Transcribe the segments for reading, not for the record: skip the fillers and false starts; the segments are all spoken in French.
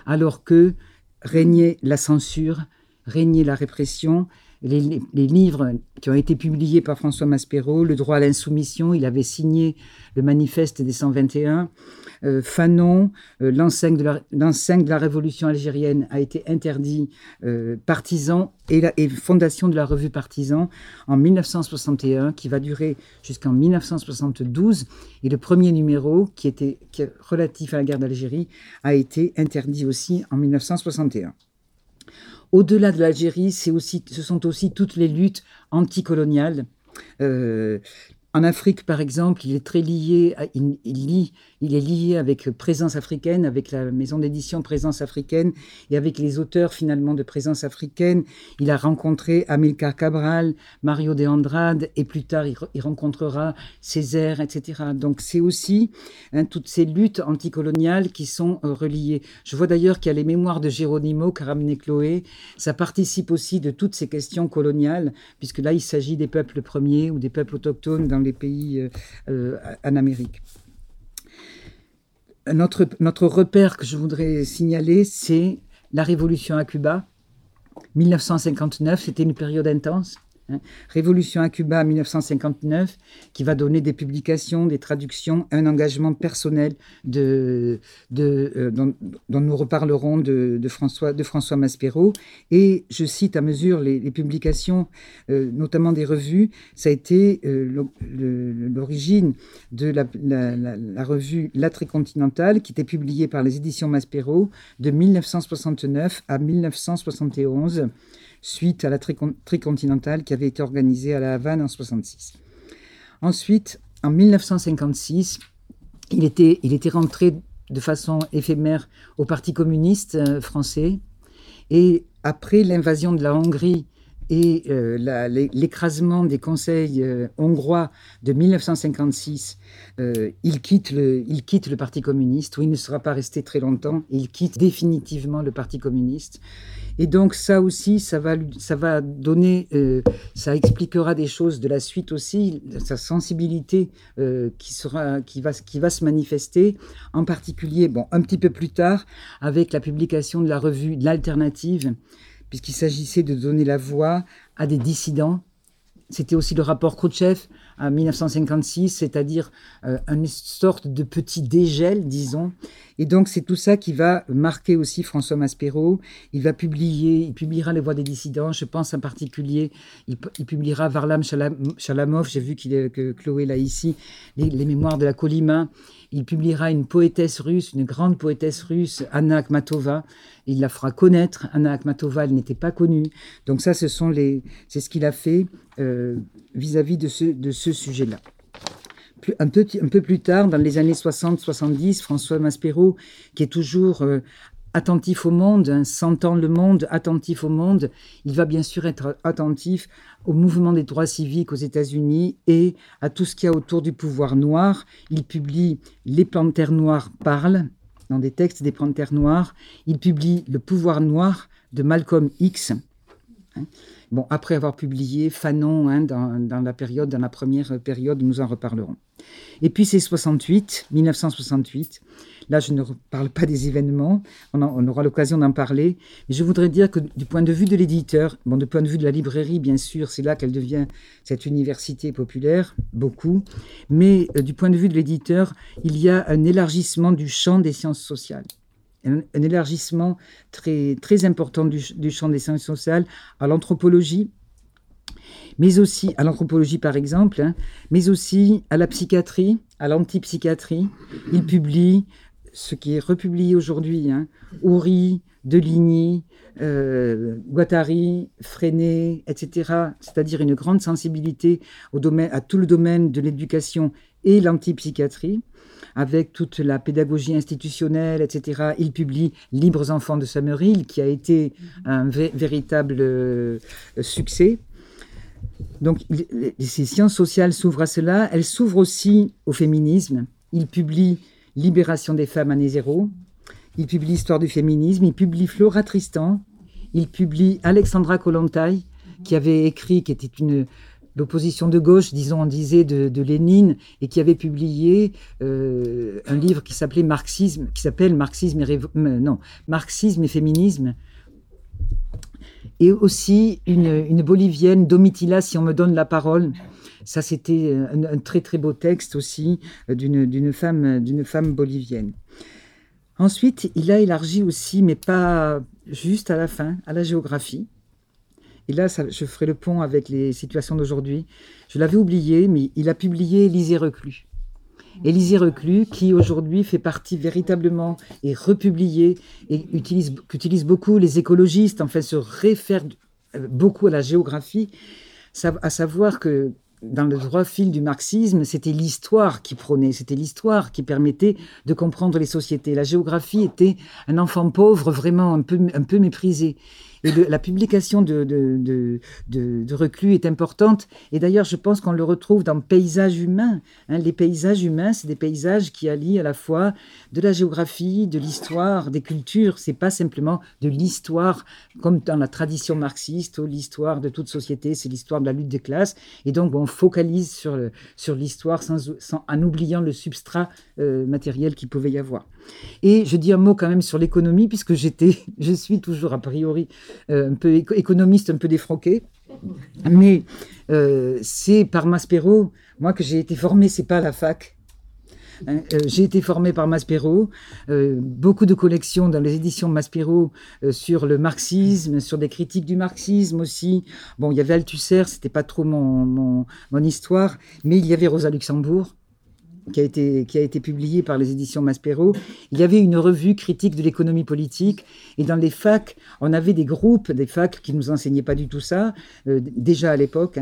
alors que régnait la censure, régnait la répression. Les livres qui ont été publiés par François Maspero, Le droit à l'insoumission, il avait signé le manifeste des 121. Fanon, l'enseigne de la révolution algérienne a été interdit, Partisan et fondation de la revue Partisan en 1961, qui va durer jusqu'en 1972. Et le premier numéro, qui est relatif à la guerre d'Algérie, a été interdit aussi en 1961. Au-delà de l'Algérie, ce sont aussi toutes les luttes anticoloniales. En Afrique, par exemple, il est très lié, il est lié avec Présence africaine, avec la maison d'édition Présence africaine et avec les auteurs finalement de Présence africaine. Il a rencontré Amilcar Cabral, Mario de Andrade et plus tard il rencontrera Césaire, etc. Donc c'est aussi toutes ces luttes anticoloniales qui sont reliées. Je vois d'ailleurs qu'il y a les mémoires de Geronimo qu'a ramené Chloé. Ça participe aussi de toutes ces questions coloniales, puisque là il s'agit des peuples premiers ou des peuples autochtones dans les pays en Amérique. Notre repère que je voudrais signaler, c'est la révolution à Cuba. 1959, c'était une période intense. Révolution à Cuba en 1959, qui va donner des publications, des traductions, un engagement personnel dont nous reparlerons de François Maspero. Et je cite à mesure les publications, notamment des revues. Ça a été l'origine de la revue La Tricontinentale, qui était publiée par les éditions Maspero de 1969 à 1971. Suite à la Tricontinentale qui avait été organisée à La Havane en 1966. Ensuite, en 1956, il était rentré de façon éphémère au Parti communiste français. Et après l'invasion de la Hongrie et l'écrasement des conseils hongrois de 1956, il quitte le Parti communiste, où il ne sera pas resté très longtemps. Il quitte définitivement le Parti communiste. Et donc ça aussi, ça va donner, ça expliquera des choses de la suite aussi, sa sensibilité qui va se manifester, en particulier, un petit peu plus tard, avec la publication de la revue de l'Alternative, puisqu'il s'agissait de donner la voix à des dissidents. C'était aussi le rapport Khrouchtchev en 1956, c'est-à-dire une sorte de petit dégel, disons. Et donc, c'est tout ça qui va marquer aussi François Maspero. Il publiera Les Voix des dissidents. Je pense en particulier, il publiera Varlam Chalamov. J'ai vu que Chloé l'a ici, les mémoires de la Colima. Il publiera une poétesse russe, une grande poétesse russe, Anna Akhmatova. Il la fera connaître. Anna Akhmatova, elle n'était pas connue. Donc ça, c'est ce qu'il a fait vis-à-vis de ce sujet-là. Un peu plus tard, dans les années 60-70, François Maspero, qui est toujours attentif au monde, sentant le monde, attentif au monde, il va bien sûr être attentif au mouvement des droits civiques aux États-Unis et à tout ce qu'il y a autour du pouvoir noir. Il publie Les Panthères noires parlent, dans des textes des Panthères noires. Il publie Le pouvoir noir de Malcolm X. Après avoir publié Fanon dans la première période, nous en reparlerons. Et puis c'est 1968. Là, je ne parle pas des événements, on aura l'occasion d'en parler. Mais je voudrais dire que du point de vue de l'éditeur, du point de vue de la librairie, bien sûr, c'est là qu'elle devient cette université populaire, beaucoup. Mais du point de vue de l'éditeur, il y a un élargissement du champ des sciences sociales. Un élargissement très, très important du champ des sciences sociales à l'anthropologie, mais aussi à l'anthropologie par exemple, mais aussi à la psychiatrie, à l'antipsychiatrie. Il publie ce qui est republié aujourd'hui, Houry, Deligny, Guattari, Freinet, etc. C'est-à-dire une grande sensibilité à tout le domaine de l'éducation et l'antipsychiatrie, avec toute la pédagogie institutionnelle, etc. Il publie Libres enfants de Summerhill, qui a été un véritable succès. Donc, ces sciences sociales s'ouvrent à cela. Elles s'ouvrent aussi au féminisme. Il publie Libération des femmes année zéro. Il publie Histoire du féminisme. Il publie Flora Tristan. Il publie Alexandra Kollontai, qui avait écrit, qui était une l'opposition de gauche, disons, on disait, de Lénine, et qui avait publié un livre qui s'appelle Marxisme et féminisme. Et aussi une Bolivienne, Domitila, si on me donne la parole. Ça, c'était un très très beau texte aussi d'une femme bolivienne. Ensuite, il a élargi aussi, mais pas juste à la fin, à la géographie. Et là, je ferai le pont avec les situations d'aujourd'hui. Je l'avais oublié, mais il a publié Élisée Reclus. Élisée Reclus, qui aujourd'hui fait partie véritablement et republié, et qu'utilisent beaucoup les écologistes, enfin se réfèrent beaucoup à la géographie, à savoir que dans le droit fil du marxisme, c'était l'histoire qui prônait, c'était l'histoire qui permettait de comprendre les sociétés. La géographie était un enfant pauvre, vraiment un peu méprisé. Et la publication de Reclus est importante. Et d'ailleurs, je pense qu'on le retrouve dans Paysages humains. Les paysages humains, c'est des paysages qui allient à la fois de la géographie, de l'histoire, des cultures. C'est pas simplement de l'histoire, comme dans la tradition marxiste, où l'histoire de toute société, c'est l'histoire de la lutte des classes. Et donc, on focalise sur l'histoire en oubliant le substrat matériel qu'il pouvait y avoir. Et je dis un mot quand même sur l'économie, puisque je suis toujours a priori un peu économiste, un peu défroqué. Mais c'est par Maspero, moi, que j'ai été formé, c'est pas à la fac. J'ai été formé par Maspero, beaucoup de collections dans les éditions Maspero sur le marxisme, sur des critiques du marxisme aussi. Bon, il y avait Althusser, c'était pas trop mon histoire, mais il y avait Rosa Luxembourg, qui a été publié par les éditions Maspero. Il y avait une revue critique de l'économie politique, et dans les facs, on avait des facs qui ne nous enseignaient pas du tout ça, déjà à l'époque,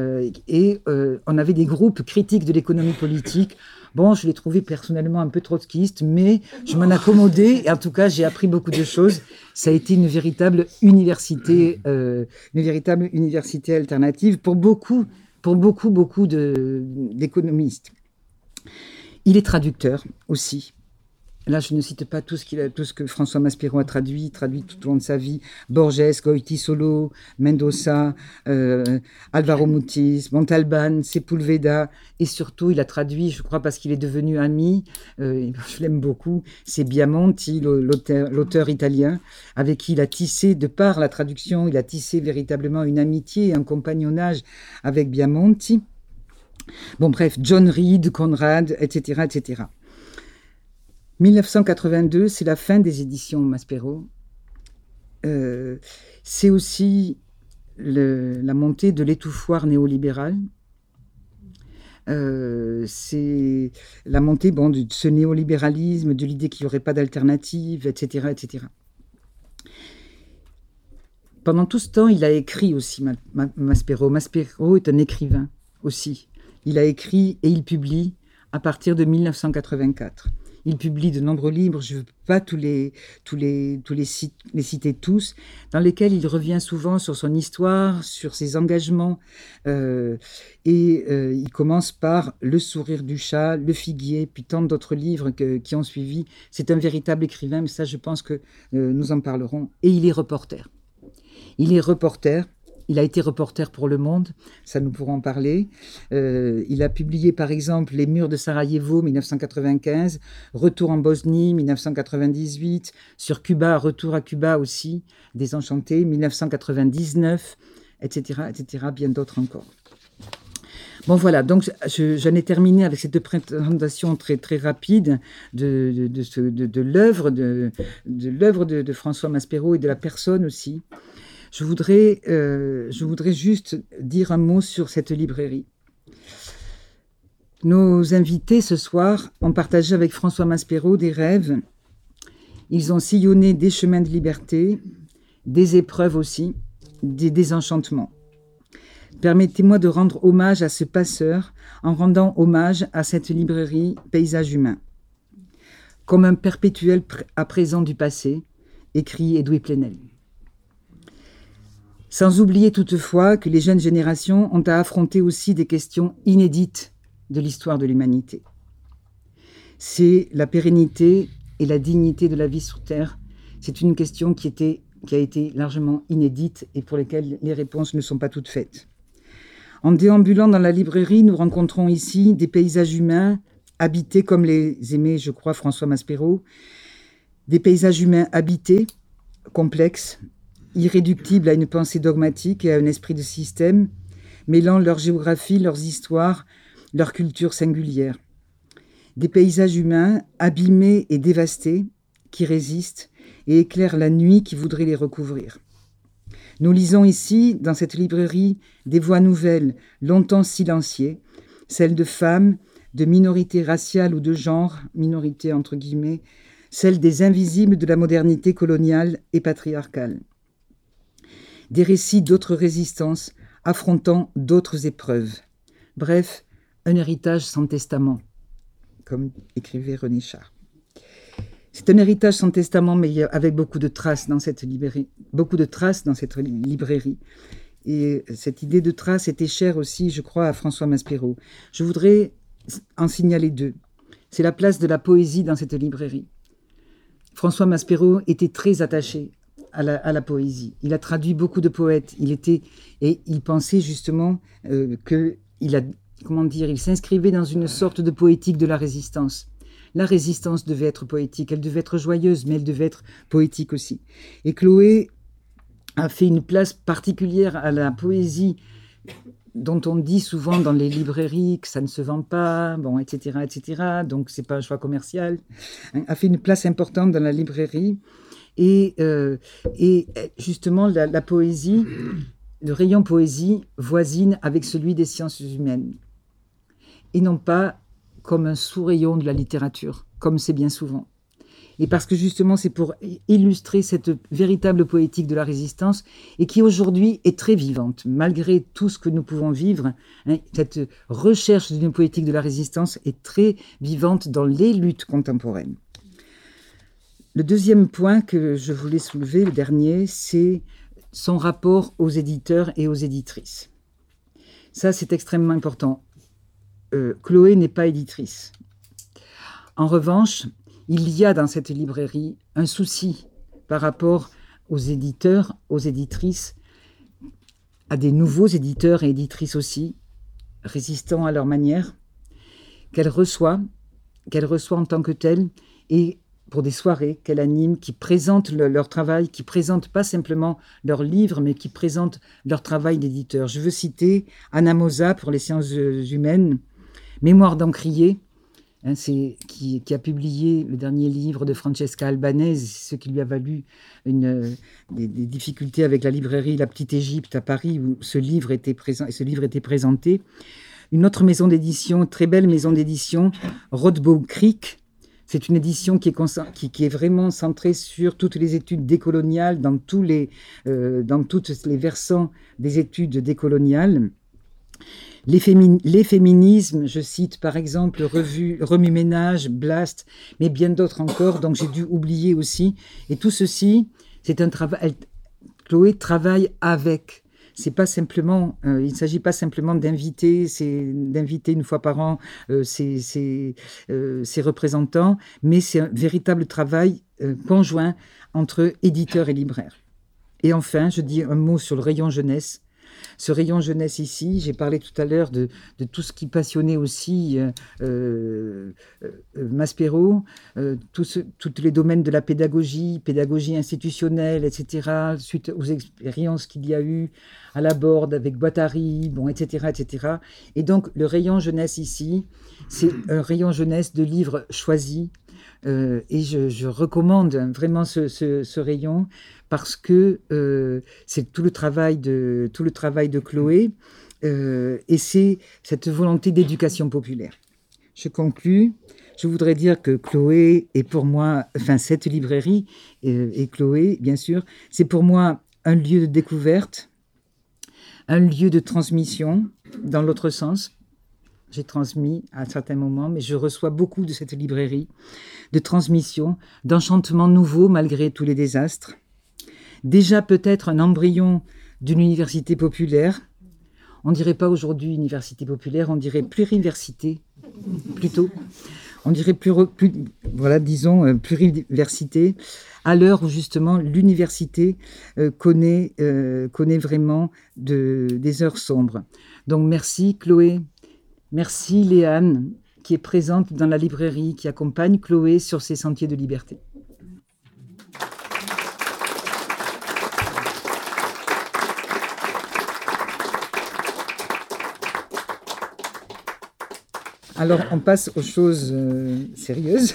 et on avait des groupes critiques de l'économie politique. Bon, je l'ai trouvé personnellement un peu trotskiste, mais je m'en accommodais, et en tout cas, j'ai appris beaucoup de choses. Ça a été une véritable université alternative pour beaucoup d'économistes. Il est traducteur aussi. Là, je ne cite pas tout ce que François Maspero a traduit tout au long de sa vie. Borges, Goitisolo, Mendoza, Alvaro Mutis, Montalbán, Sepúlveda. Et surtout, il a traduit, je crois, parce qu'il est devenu ami, je l'aime beaucoup, c'est Biamonti, l'auteur italien, avec qui il a tissé, de par la traduction, il a tissé véritablement une amitié et un compagnonnage avec Biamonti. Bon, bref, John Reed, Conrad, etc., etc. 1982, c'est la fin des éditions Maspero. C'est aussi la montée de l'étouffoir néolibéral. C'est la montée de ce néolibéralisme, de l'idée qu'il n'y aurait pas d'alternative, etc., etc. Pendant tout ce temps, il a écrit aussi, Maspero. Maspero est un écrivain aussi. Il a écrit et il publie à partir de 1984. Il publie de nombreux livres, je ne veux pas les citer tous, dans lesquels il revient souvent sur son histoire, sur ses engagements. Il commence par Le sourire du chat, Le figuier, puis tant d'autres livres qui ont suivi. C'est un véritable écrivain, mais ça, je pense que nous en parlerons. Et il est reporter. Il a été reporter pour Le Monde, ça nous pourrons en parler. Il a publié par exemple Les murs de Sarajevo, 1995, Retour en Bosnie, 1998, sur Cuba, Retour à Cuba aussi, Désenchanté, 1999, etc., etc., bien d'autres encore. Bon voilà, donc j'en ai terminé avec cette présentation très, très rapide de l'œuvre de François Maspero et de la personne aussi. Je voudrais juste dire un mot sur cette librairie. Nos invités ce soir ont partagé avec François Maspero des rêves. Ils ont sillonné des chemins de liberté, des épreuves aussi, des désenchantements. Permettez-moi de rendre hommage à ce passeur en rendant hommage à cette librairie Paysages humains. Comme un perpétuel à présent du passé, écrit Edoui Plenel. Sans oublier toutefois que les jeunes générations ont à affronter aussi des questions inédites de l'histoire de l'humanité. C'est la pérennité et la dignité de la vie sur Terre. C'est une question qui a été largement inédite et pour laquelle les réponses ne sont pas toutes faites. En déambulant dans la librairie, nous rencontrons ici des paysages humains habités comme les aimait, je crois, François Maspero, des paysages humains habités, complexes, irréductibles à une pensée dogmatique et à un esprit de système, mêlant leur géographie, leurs histoires, leur culture singulière. Des paysages humains abîmés et dévastés, qui résistent et éclairent la nuit qui voudrait les recouvrir. Nous lisons ici, dans cette librairie, des voix nouvelles, longtemps silenciées, celles de femmes, de minorités raciales ou de genre, minorités entre guillemets, celles des invisibles de la modernité coloniale et patriarcale. Des récits d'autres résistances, affrontant d'autres épreuves. Bref, un héritage sans testament, comme écrivait René Char. C'est un héritage sans testament, mais avec beaucoup de traces dans cette librairie. Et cette idée de traces était chère aussi, je crois, à François Maspero. Je voudrais en signaler deux. C'est la place de la poésie dans cette librairie. François Maspero était très attaché à la poésie. Il a traduit beaucoup de poètes. Il pensait justement il s'inscrivait dans une sorte de poétique de la résistance. La résistance devait être poétique, elle devait être joyeuse, mais elle devait être poétique aussi. Et Chloé a fait une place particulière à la poésie dont on dit souvent dans les librairies que ça ne se vend pas, bon, etc., etc., donc c'est pas un choix commercial, a fait une place importante dans la librairie. Et justement, la poésie, le rayon poésie voisine avec celui des sciences humaines. Et non pas comme un sous-rayon de la littérature, comme c'est bien souvent. Et parce que justement, c'est pour illustrer cette véritable poétique de la résistance et qui aujourd'hui est très vivante, malgré tout ce que nous pouvons vivre. Cette recherche d'une poétique de la résistance est très vivante dans les luttes contemporaines. Le deuxième point que je voulais soulever, le dernier, c'est son rapport aux éditeurs et aux éditrices. Ça, c'est extrêmement important. Chloé n'est pas éditrice. En revanche, il y a dans cette librairie un souci par rapport aux éditeurs, aux éditrices, à des nouveaux éditeurs et éditrices aussi, résistants à leur manière, qu'elle reçoit en tant que telle, et pour des soirées qu'elle anime, qui présentent leur travail, qui présentent pas simplement leurs livres, mais qui présentent leur travail d'éditeur. Je veux citer Anna Mosa pour les sciences humaines, Mémoire d'Encrier, qui a publié le dernier livre de Francesca Albanese, ce qui lui a valu des difficultés avec la librairie La Petite Égypte à Paris, où ce livre était présenté. Une autre maison d'édition, très belle maison d'édition, Rothbaugh Creek. C'est une édition qui est vraiment centrée sur toutes les études décoloniales, dans tous les versants des études décoloniales. Les féminismes, je cite par exemple Remue Ménage, Blast, mais bien d'autres encore, donc j'ai dû oublier aussi. Et tout ceci, c'est un travail. Chloé travaille avec. C'est pas simplement, il ne s'agit pas simplement d'inviter une fois par an ses représentants, mais c'est un véritable travail conjoint entre éditeurs et libraires. Et enfin, je dis un mot sur le rayon jeunesse. Ce rayon jeunesse ici, j'ai parlé tout à l'heure de tout ce qui passionnait aussi Maspero, tous les domaines de la pédagogie institutionnelle, etc., suite aux expériences qu'il y a eu à la Borde avec Guattari, bon, etc., etc. Et donc, le rayon jeunesse ici, c'est un rayon jeunesse de livres choisis, et je recommande vraiment ce rayon parce que c'est tout le travail de Chloé et c'est cette volonté d'éducation populaire. Je conclus. Je voudrais dire que Chloé est pour moi, enfin cette librairie et Chloé, bien sûr, c'est pour moi un lieu de découverte, un lieu de transmission dans l'autre sens. J'ai transmis à certains moments, mais je reçois beaucoup de cette librairie, de transmission, d'enchantements nouveaux malgré tous les désastres. Déjà peut-être un embryon d'une université populaire. On ne dirait pas aujourd'hui université populaire, on dirait pluriversité, plutôt. on dirait pluriversité, à l'heure où justement l'université connaît vraiment des heures sombres. Donc merci Chloé, merci Léane, qui est présente dans la librairie, qui accompagne Chloé sur ses sentiers de liberté. Alors, on passe aux choses sérieuses.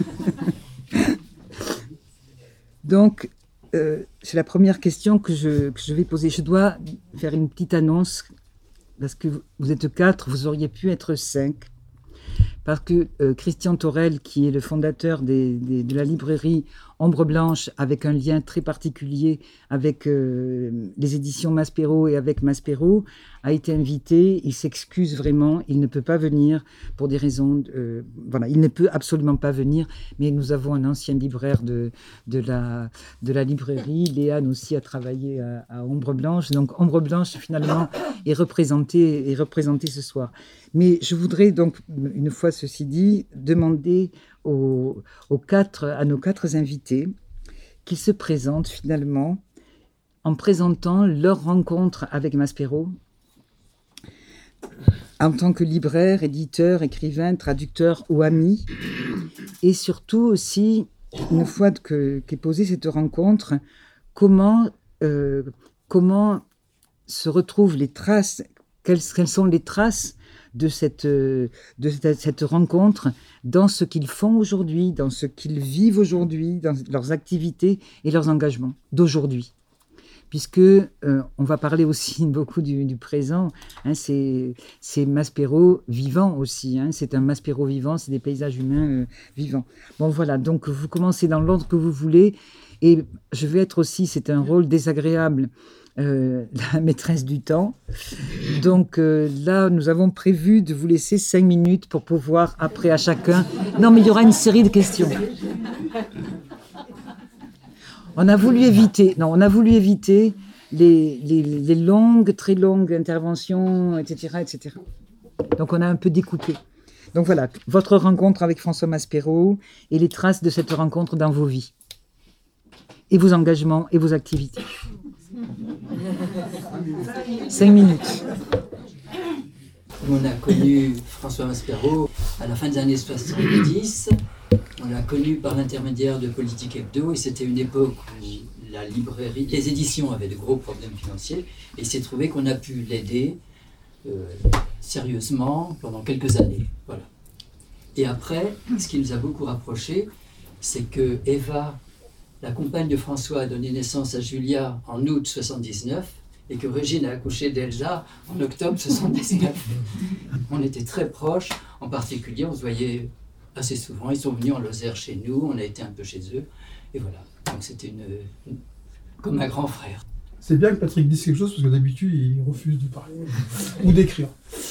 Donc, c'est la première question que je vais poser. Je dois faire une petite annonce, parce que vous êtes 4, vous auriez pu être 5. Parce que Christian Thorel, qui est le fondateur de la librairie Ombre Blanche, avec un lien très particulier avec les éditions Maspero et avec Maspero, a été invité. Il s'excuse vraiment, il ne peut pas venir pour des raisons... voilà, il ne peut absolument pas venir, mais nous avons un ancien libraire de la librairie. Léane aussi a travaillé à Ombre Blanche. Donc Ombre Blanche, finalement, est représentée ce soir. Mais je voudrais donc, une fois ceci dit, demander à nos 4 invités qu'ils se présentent finalement en présentant leur rencontre avec Maspero en tant que libraire, éditeur, écrivain, traducteur ou ami, et surtout aussi, une fois qu'est posée cette rencontre, comment se retrouvent les traces, quelles sont les traces de cette rencontre dans ce qu'ils font aujourd'hui, dans ce qu'ils vivent aujourd'hui, dans leurs activités et leurs engagements d'aujourd'hui. Puisque on va parler aussi beaucoup du présent, hein, c'est Maspero vivant aussi, hein, c'est un Maspero vivant, c'est des paysages humains vivants. Bon voilà, donc vous commencez dans l'ordre que vous voulez, et je vais être aussi, c'est un rôle désagréable, la maîtresse du temps. Donc là, nous avons prévu de vous laisser 5 minutes pour pouvoir, après à chacun... Non, mais il y aura une série de questions. On a voulu éviter les longues, très longues interventions, etc., etc. Donc on a un peu découpé. Donc voilà, votre rencontre avec François Maspero et les traces de cette rencontre dans vos vies. Et vos engagements et vos activités. 5 minutes. On a connu François Maspero à la fin des années 70. On l'a connu par l'intermédiaire de Politique Hebdo, et c'était une époque où la librairie, les éditions avaient de gros problèmes financiers, et il s'est trouvé qu'on a pu l'aider sérieusement pendant quelques années. Voilà. Et après, ce qui nous a beaucoup rapprochés, c'est que Eva, la compagne de François, a donné naissance à Julia en août 79, et que Régine a accouché d'Elsa en octobre 79. On était très proches, en particulier, on se voyait assez souvent. Ils sont venus en Lozère chez nous, on a été un peu chez eux, et voilà. Donc c'était comme un grand frère. C'est bien que Patrick dise quelque chose, parce que d'habitude, il refuse de parler ou d'écrire.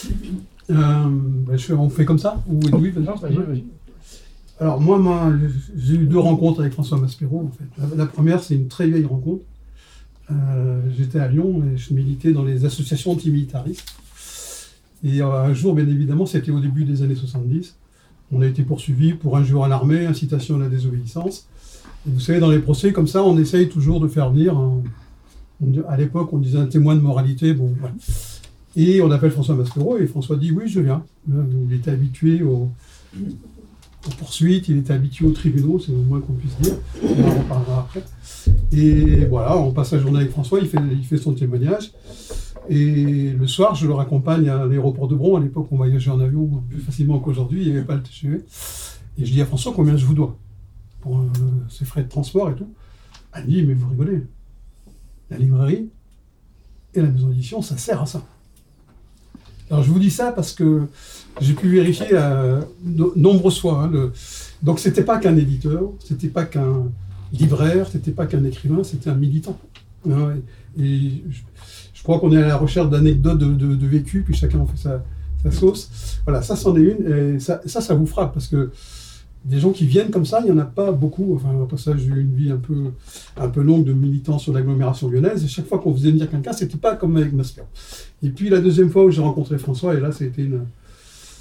On fait comme ça ou oui, vas-y. Alors moi, j'ai eu 2 rencontres avec François Maspero, en fait. La première, c'est une très vieille rencontre. J'étais à Lyon et je militais dans les associations antimilitaristes. Et un jour, bien évidemment, c'était au début des années 70, on a été poursuivis pour injure à l'armée, incitation à la désobéissance. Et vous savez, dans les procès, comme ça, on essaye toujours de faire venir, à l'époque, on disait un témoin de moralité, bon, voilà. Et on appelle François Maspero, et François dit « oui, je viens ». Il était habitué aux poursuites, il était habitué aux tribunaux, c'est le moins qu'on puisse dire, on en reparlera après. Et voilà, on passe la journée avec François, il fait son témoignage. Et le soir, je le raccompagne à l'aéroport de Bron. À l'époque, on voyageait en avion plus facilement qu'aujourd'hui, il n'y avait pas le TGV. Et je dis à François combien je vous dois pour ces frais de transport et tout. Elle me dit, mais vous rigolez, la librairie et la maison d'édition, ça sert à ça. Alors je vous dis ça parce que j'ai pu vérifier nombreuses fois. Hein, donc c'était pas qu'un éditeur, c'était pas qu'un libraire, c'était pas qu'un écrivain, c'était un militant. Hein, et je crois qu'on est à la recherche d'anecdotes de vécu, puis chacun en fait sa sauce. Voilà, ça c'en est une, et ça vous frappe, parce que des gens qui viennent comme ça, il n'y en a pas beaucoup. Enfin, après ça, j'ai eu une vie un peu longue de militant sur l'agglomération lyonnaise, et chaque fois qu'on faisait venir quelqu'un, c'était pas comme avec Maspero. Et puis la deuxième fois où j'ai rencontré François, et là, c'était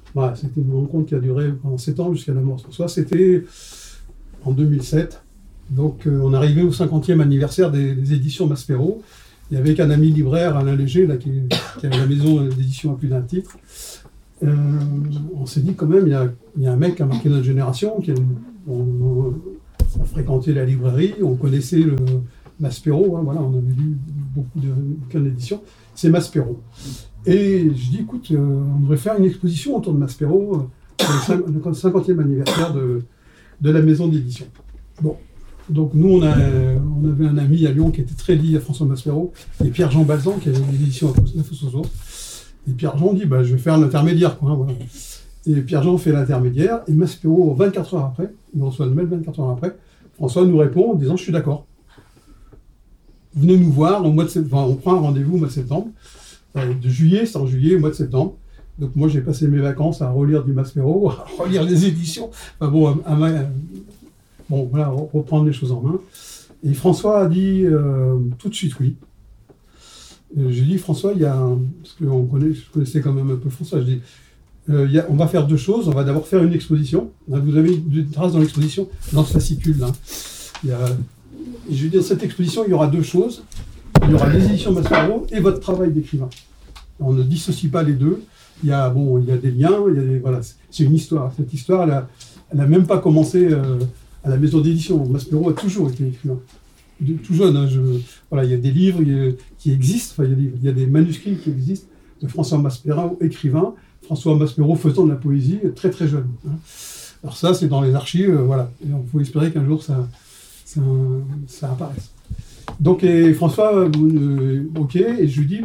Voilà, c'était une rencontre qui a duré pendant 7 ans jusqu'à la mort de François. C'était en 2007. Donc, on arrivait au 50e anniversaire des éditions Maspero. Il y avait qu'un ami libraire, Alain Léger, là, qui avait la maison d'édition à plus d'un titre. On s'est dit quand même, il y a un mec qui a marqué notre génération, on fréquentait la librairie, on connaissait le Maspero, hein, voilà, on avait lu beaucoup de bouquins d'édition, c'est Maspero. Et je dis, écoute, on devrait faire une exposition autour de Maspero pour le 50e anniversaire de la maison d'édition. Bon, donc nous, on avait un ami à Lyon qui était très lié à François Maspero, et Pierre-Jean Balzan, qui avait l'édition à la Fosse aux Ours. Et Pierre-Jean dit, je vais faire l'intermédiaire, quoi, hein, voilà. Et Pierre-Jean fait l'intermédiaire, et Maspero, 24 heures après, il reçoit le mail 24 heures après, François nous répond en disant, je suis d'accord. Venez nous voir au mois de septembre, on prend un rendez-vous au mois de septembre, de juillet, c'est en juillet, au mois de septembre. Donc moi, j'ai passé mes vacances à relire du Maspero, à relire les éditions, voilà, reprendre les choses en main. Et François a dit tout de suite oui. J'ai dit, François, parce que je connaissais quand même un peu François, je dis, on va faire deux choses. On va d'abord faire une exposition. Vous avez une trace dans l'exposition, dans ce fascicule. Là. Et je lui dis, dans cette exposition, il y aura deux choses. Il y aura les éditions Maspero et votre travail d'écrivain. On ne dissocie pas les deux. Il y a des liens, voilà, c'est une histoire. Cette histoire, elle n'a même pas commencé à la maison d'édition. Maspero a toujours été écrivain. Tout jeune, hein, voilà, il y a des livres qui existent, il y a des manuscrits qui existent de François Maspero, écrivain, François Maspero faisant de la poésie très très jeune. Hein. Alors ça, c'est dans les archives, voilà. Il faut espérer qu'un jour ça apparaisse. Donc, et François, ok, et je lui dis,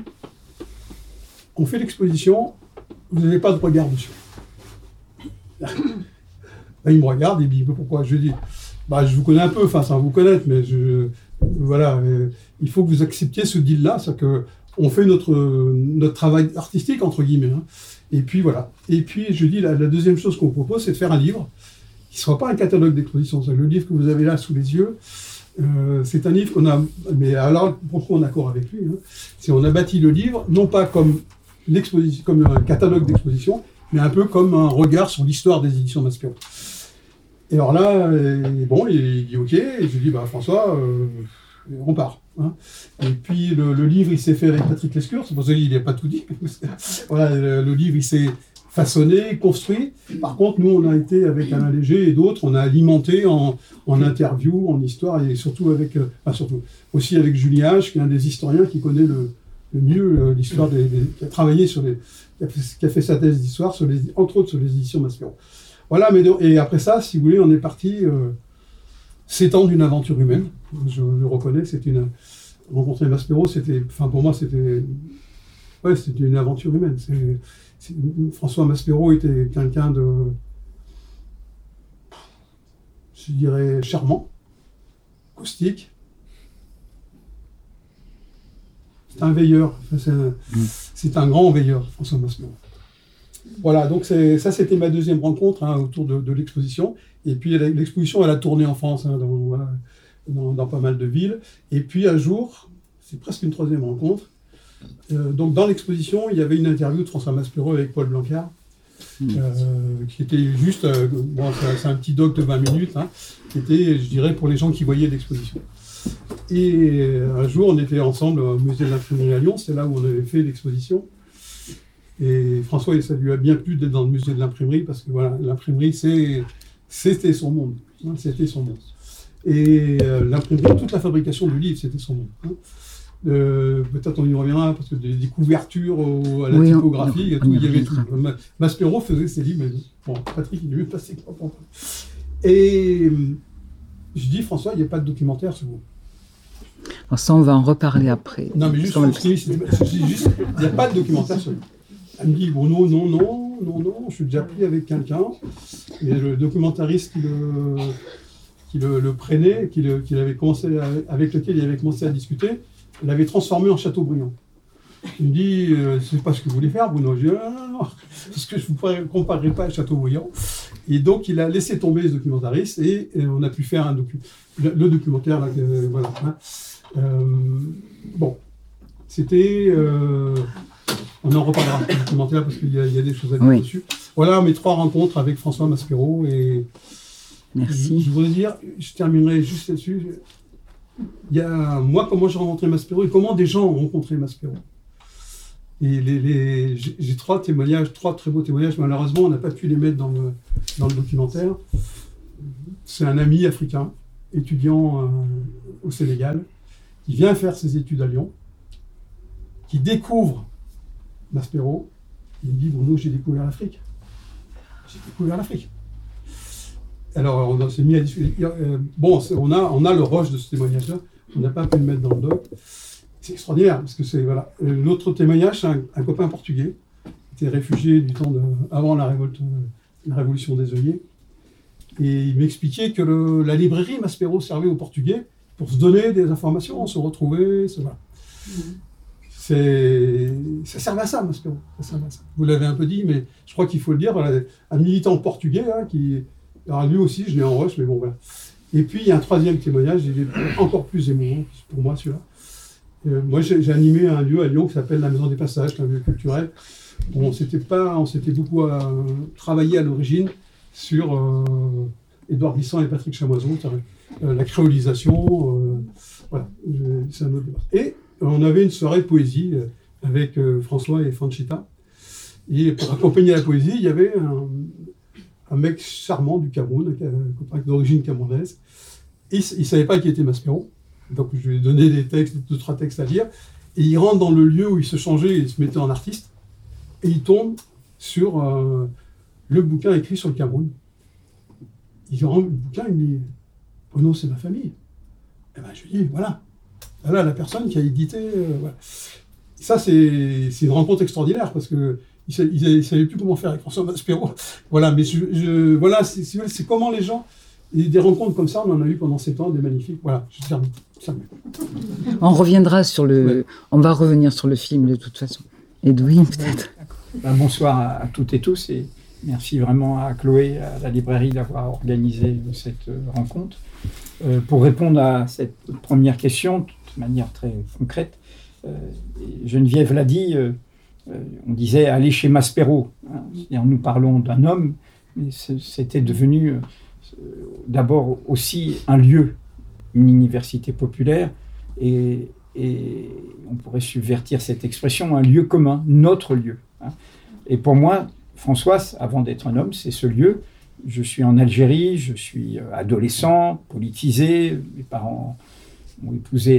on fait l'exposition, vous n'avez pas de regard dessus. Là, il me regarde, il me dit, pourquoi? Je lui dis, je vous connais un peu, sans vous connaître, mais voilà, il faut que vous acceptiez ce deal-là, c'est-à-dire qu'on fait notre travail artistique, entre guillemets. Hein. Et puis voilà. Et puis je dis, la deuxième chose qu'on propose, c'est de faire un livre qui ne soit pas un catalogue d'exposition. Le livre que vous avez là sous les yeux, c'est un livre qu'on a, mais alors pourquoi on est d'accord avec lui, hein, c'est on a bâti le livre, non pas comme un catalogue d'exposition, mais un peu comme un regard sur l'histoire des éditions Maspero. Et alors là, il dit OK, et je lui dis, François, on part. Hein. Et puis le livre, il s'est fait avec Patrick Lescure, c'est pour ça qu'il n'a pas tout dit. Voilà, le livre, il s'est façonné, construit. Par contre, nous, on a été avec Alain Léger et d'autres, on a alimenté en interview, en histoire, et surtout aussi avec Julien H, qui est un des historiens qui connaît le mieux l'histoire qui a travaillé qui a fait sa thèse d'histoire, entre autres sur les éditions Maspero. Voilà, et après ça, si vous voulez, on est parti 7 ans d'une aventure humaine. Je le reconnais, rencontrer Maspero, pour moi, c'était une aventure humaine. François Maspero était quelqu'un de, je dirais, charmant, caustique. C'est un veilleur, c'est un grand veilleur, François Maspero. Voilà, donc ça c'était ma deuxième rencontre autour de l'exposition. Et puis l'exposition, elle a tourné en France, dans pas mal de villes. Et puis un jour, c'est presque une troisième rencontre. Donc dans l'exposition, il y avait une interview de François Maspero avec Paul Blancard, qui était juste, c'est un petit doc de 20 minutes, qui était, je dirais, pour les gens qui voyaient l'exposition. Et un jour, on était ensemble au musée de l'imprimerie à Lyon, c'est là où on avait fait l'exposition. Et François, ça lui a bien plu d'être dans le musée de l'imprimerie, parce que voilà, l'imprimerie, c'était son monde. C'était son monde. Et l'imprimerie, toute la fabrication du livre, c'était son monde. Peut-être on y reviendra, parce que des couvertures à la typographie, il y avait tout. Maspero faisait ses livres, mais Patrick, il est mieux passé. Et je dis, François, il n'y a pas de documentaire sur vous. Alors ça, on va en reparler après. Non, mais juste, il n'y a pas de documentaire sur lui. Elle me dit, non, je suis déjà pris avec quelqu'un. Et le documentariste qui le prenait, avec lequel il avait commencé à discuter, l'avait transformé en Chateaubriand. Il me dit, c'est pas ce que vous voulez faire, Bruno. Je dis, non, parce que je ne vous comparerai pas à Chateaubriand. Et donc, il a laissé tomber ce documentariste et on a pu faire le documentaire. Là, voilà. C'était... on en reparlera du documentaire parce qu'il y a des choses à dire dessus. Voilà mes 3 rencontres avec François Maspero. Et Merci. je voudrais dire, je terminerai juste là-dessus. Il y a moi, comment j'ai rencontré Maspero et comment des gens ont rencontré Maspero. Et j'ai 3 témoignages, 3 très beaux témoignages. Malheureusement, on n'a pas pu les mettre dans le documentaire. C'est un ami africain, étudiant au Sénégal, qui vient faire ses études à Lyon, qui découvre Maspero. Il me dit, Bruno, j'ai découvert l'Afrique. J'ai découvert l'Afrique. Alors, on s'est mis à discuter. On a le rush de ce témoignage-là. On n'a pas pu le mettre dans le doc. C'est extraordinaire, parce que c'est, voilà. L'autre témoignage, c'est un copain portugais, qui était réfugié du temps avant la révolution des œillets. Et il m'expliquait que la librairie Maspero servait aux Portugais pour se donner des informations, se retrouver, voilà. Ça servait à ça, Maspero. Ça servait à ça. Vous l'avez un peu dit, mais je crois qu'il faut le dire. Voilà, un militant portugais, alors lui aussi, je l'ai en rush, mais bon, voilà. Et puis, il y a un 3e témoignage, il est encore plus émouvant pour moi, celui-là. Moi, j'ai animé un lieu à Lyon qui s'appelle la Maison des Passages, un lieu culturel. On s'était beaucoup travaillé à l'origine sur Édouard Glissant et Patrick Chamoiseau, la créolisation, voilà, c'est un autre débat. Et on avait une soirée de poésie avec François et Franchita. Et pour accompagner la poésie, il y avait un mec charmant du Cameroun, un copain d'origine camerounaise. Il ne savait pas qui était Maspero. Donc je lui ai donné des textes, 2-3 textes à lire. Et il rentre dans le lieu où il se changeait et se mettait en artiste. Et il tombe sur le bouquin écrit sur le Cameroun. Il rend le bouquin, il me dit « Oh non, c'est ma famille ». Et ben, je lui dis « Voilà la personne qui a édité. Voilà. » Ça, c'est une rencontre extraordinaire parce qu'il ne savait plus comment faire avec François Maspero. Voilà, mais voilà, c'est comment les gens... Et des rencontres comme ça, on en a eu pendant 7 ans, des magnifiques. Voilà, je termine. On reviendra sur on va revenir sur le film de toute façon. Edwin, peut-être. Bonsoir à toutes et tous et merci vraiment à Chloé, à la librairie d'avoir organisé cette rencontre. Pour répondre à cette première question, de manière très concrète, Geneviève l'a dit, on disait aller chez Maspero. Hein, nous parlons d'un homme, mais c'était devenu d'abord aussi un lieu, une université populaire, et on pourrait subvertir cette expression, un lieu commun, notre lieu. Hein. Et pour moi, François, avant d'être un homme, c'est ce lieu. Je suis en Algérie, je suis adolescent, politisé, mes parents ont épousé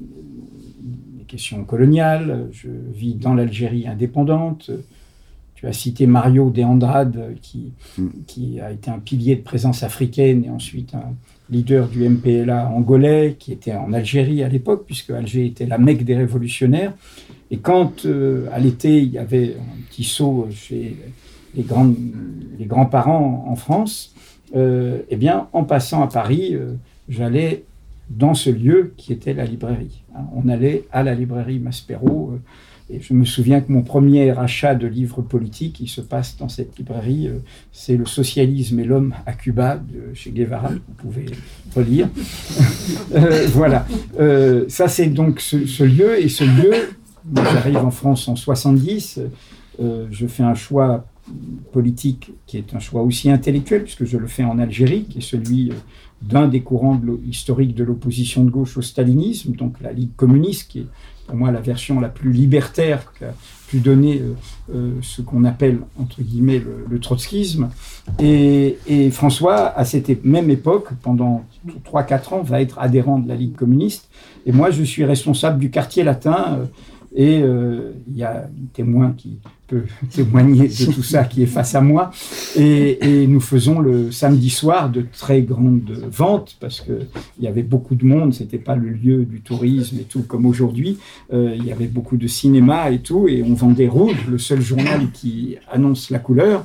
les questions coloniales, je vis dans l'Algérie indépendante. Tu as cité Mario de Andrade, qui a été un pilier de présence africaine et ensuite un leader du MPLA angolais, qui était en Algérie à l'époque, puisque Alger était la Mecque des révolutionnaires. Et quand, à l'été, il y avait un petit saut chez les grands-parents en France, eh bien, en passant à Paris, j'allais dans ce lieu qui était la librairie. On allait à la librairie Maspero. Et je me souviens que mon premier achat de livres politiques, il se passe dans cette librairie. C'est Le socialisme et l'homme à Cuba de chez Guevara, vous pouvez relire. Voilà. Ça, c'est donc ce lieu. Et ce lieu, j'arrive en France en 70. Je fais un choix politique qui est un choix aussi intellectuel, puisque je le fais en Algérie, qui est celui d'un des courants historiques de l'opposition de gauche au stalinisme, donc la Ligue communiste, qui est pour moi la version la plus libertaire qu'a pu donner ce qu'on appelle, entre guillemets, le trotskisme. Et François, à cette même époque, pendant 3-4 ans, va être adhérent de la Ligue communiste. Et moi, je suis responsable du quartier latin. Et il y a un témoin qui peut témoigner de tout ça, qui est face à moi. Et nous faisons le samedi soir de très grandes ventes, parce qu'il y avait beaucoup de monde, c'était pas le lieu du tourisme et tout comme aujourd'hui. Il y avait beaucoup de cinéma et tout, et on vendait Rouge, le seul journal qui annonce la couleur.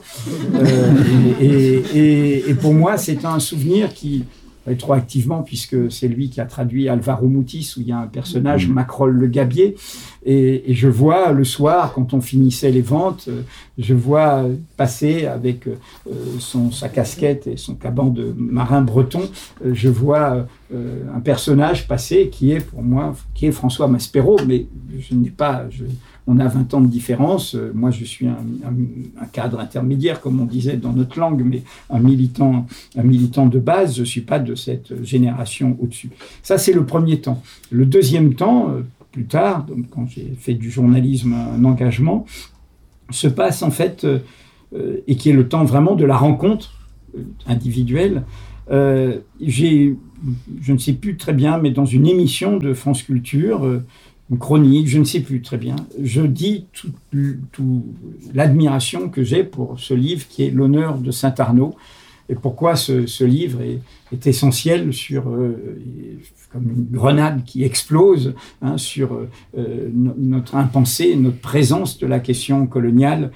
Et pour moi, c'est un souvenir qui... rétroactivement, puisque c'est lui qui a traduit Alvaro Mutis, où il y a un personnage, Macrol le Gabier, et je vois le soir, quand on finissait les ventes, je vois passer avec sa casquette et son caban de marin breton, je vois un personnage passer qui est pour moi, qui est François Maspero, mais je n'ai pas... on a 20 ans de différence. Moi, je suis un cadre intermédiaire, comme on disait dans notre langue, mais un militant de base. Je ne suis pas de cette génération au-dessus. Ça, c'est le premier temps. Le deuxième temps, plus tard, donc quand j'ai fait du journalisme un engagement, se passe en fait, et qui est le temps vraiment de la rencontre individuelle. Je ne sais plus très bien, mais dans une émission de France Culture, une chronique, je ne sais plus très bien, je dis toute l'admiration que j'ai pour ce livre qui est L'honneur de Saint-Arnaud, et pourquoi ce livre est essentiel sur, comme une grenade qui explose, sur notre impensé, notre présence de la question coloniale.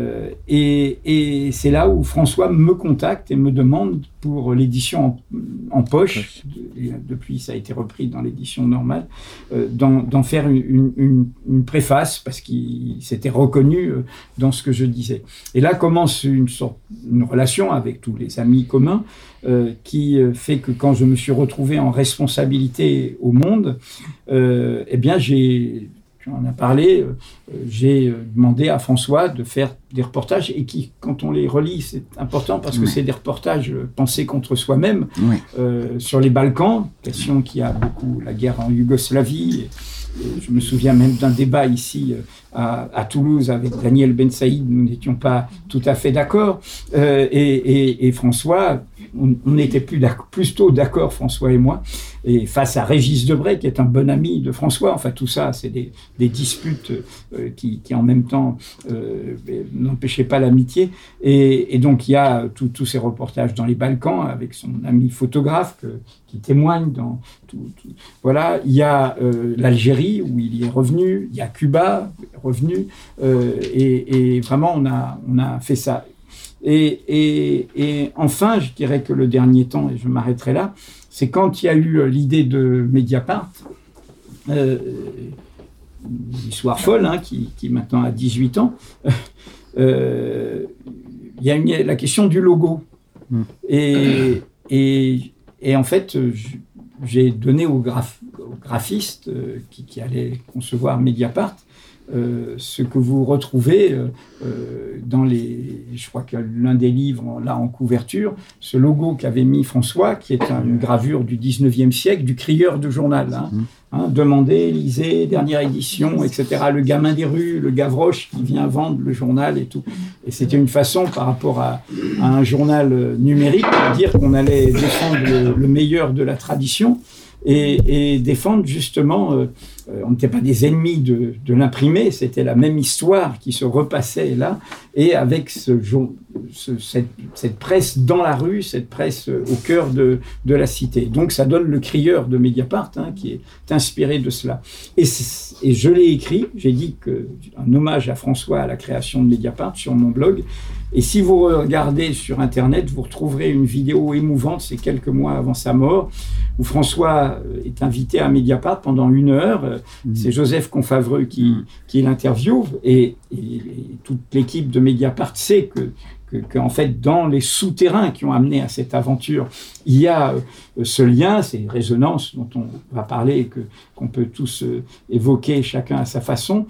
Et c'est là où François me contacte et me demande pour l'édition en poche, depuis ça a été repris dans l'édition normale, d'en faire une préface, parce qu'il s'était reconnu dans ce que je disais. Et là commence une relation avec tous les amis communs, qui fait que quand je me suis retrouvé en responsabilité au Monde, eh bien tu en as parlé, j'ai demandé à François de faire des reportages, et qui, quand on les relit, c'est important parce que c'est des reportages pensés contre soi-même, sur les Balkans, question qui a beaucoup la guerre en Yougoslavie. Et je me souviens même d'un débat ici à Toulouse avec Daniel Ben Saïd, nous n'étions pas tout à fait d'accord, et François, on était plutôt d'accord, François et moi, et face à Régis Debray, qui est un bon ami de François. Enfin, tout ça, c'est des disputes qui en même temps n'empêchaient pas l'amitié, et donc il y a tous ces reportages dans les Balkans avec son ami photographe qui témoigne dans tout. Voilà, il y a l'Algérie où il y est revenu, il y a Cuba revenu, et vraiment on a fait ça. Et enfin, je dirais que le dernier temps, et je m'arrêterai là, c'est quand il y a eu l'idée de Mediapart, l'histoire folle, qui maintenant a 18 ans, il y a la question du logo. Et en fait, j'ai donné au graphiste qui allait concevoir Mediapart ce que vous retrouvez dans je crois que l'un des livres là en couverture, ce logo qu'avait mis François, qui est une gravure du 19e siècle, du crieur de journal. Demandez, lisez, dernière édition, etc. Le gamin des rues, le Gavroche qui vient vendre le journal et tout. Et c'était une façon, par rapport à un journal numérique, de dire qu'on allait défendre le meilleur de la tradition et défendre justement, on n'était pas des ennemis de l'imprimé, c'était la même histoire qui se repassait là, et avec cette presse dans la rue, cette presse au cœur de la cité. Donc ça donne le crieur de Mediapart, qui est inspiré de cela. Et je l'ai écrit, j'ai dit un hommage à François à la création de Mediapart sur mon blog. Et si vous regardez sur Internet, vous retrouverez une vidéo émouvante, c'est quelques mois avant sa mort, où François est invité à Mediapart pendant 1 heure. C'est Joseph Confavreux qui l'interviewe, et toute l'équipe de Mediapart sait qu'en fait, dans les souterrains qui ont amené à cette aventure, il y a ce lien, ces résonances dont on va parler, qu'on peut tous évoquer chacun à sa façon.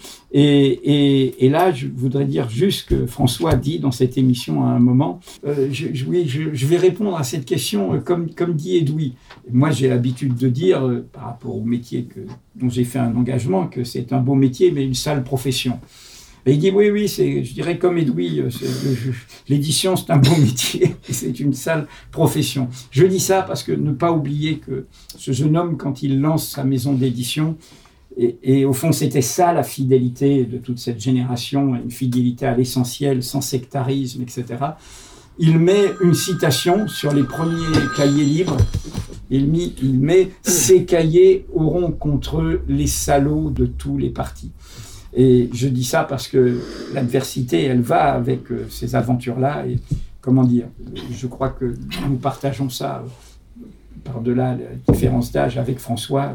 Et là, je voudrais dire juste que François dit dans cette émission à un moment, je vais répondre à cette question comme dit Edoui. Moi, j'ai l'habitude de dire, par rapport au métier dont j'ai fait un engagement, que c'est un beau métier, mais une sale profession. Et il dit oui, je dirais comme Edoui, l'édition c'est un beau métier, et c'est une sale profession. Je dis ça parce que ne pas oublier que ce jeune homme, quand il lance sa maison d'édition, et au fond c'était ça la fidélité de toute cette génération, une fidélité à l'essentiel, sans sectarisme, etc. Il met une citation sur les premiers cahiers libres. Il met « Ces cahiers auront contre eux les salauds de tous les partis ». Et je dis ça parce que l'adversité, elle va avec ces aventures-là. Et comment dire, je crois que nous partageons ça par-delà la différence d'âge avec François.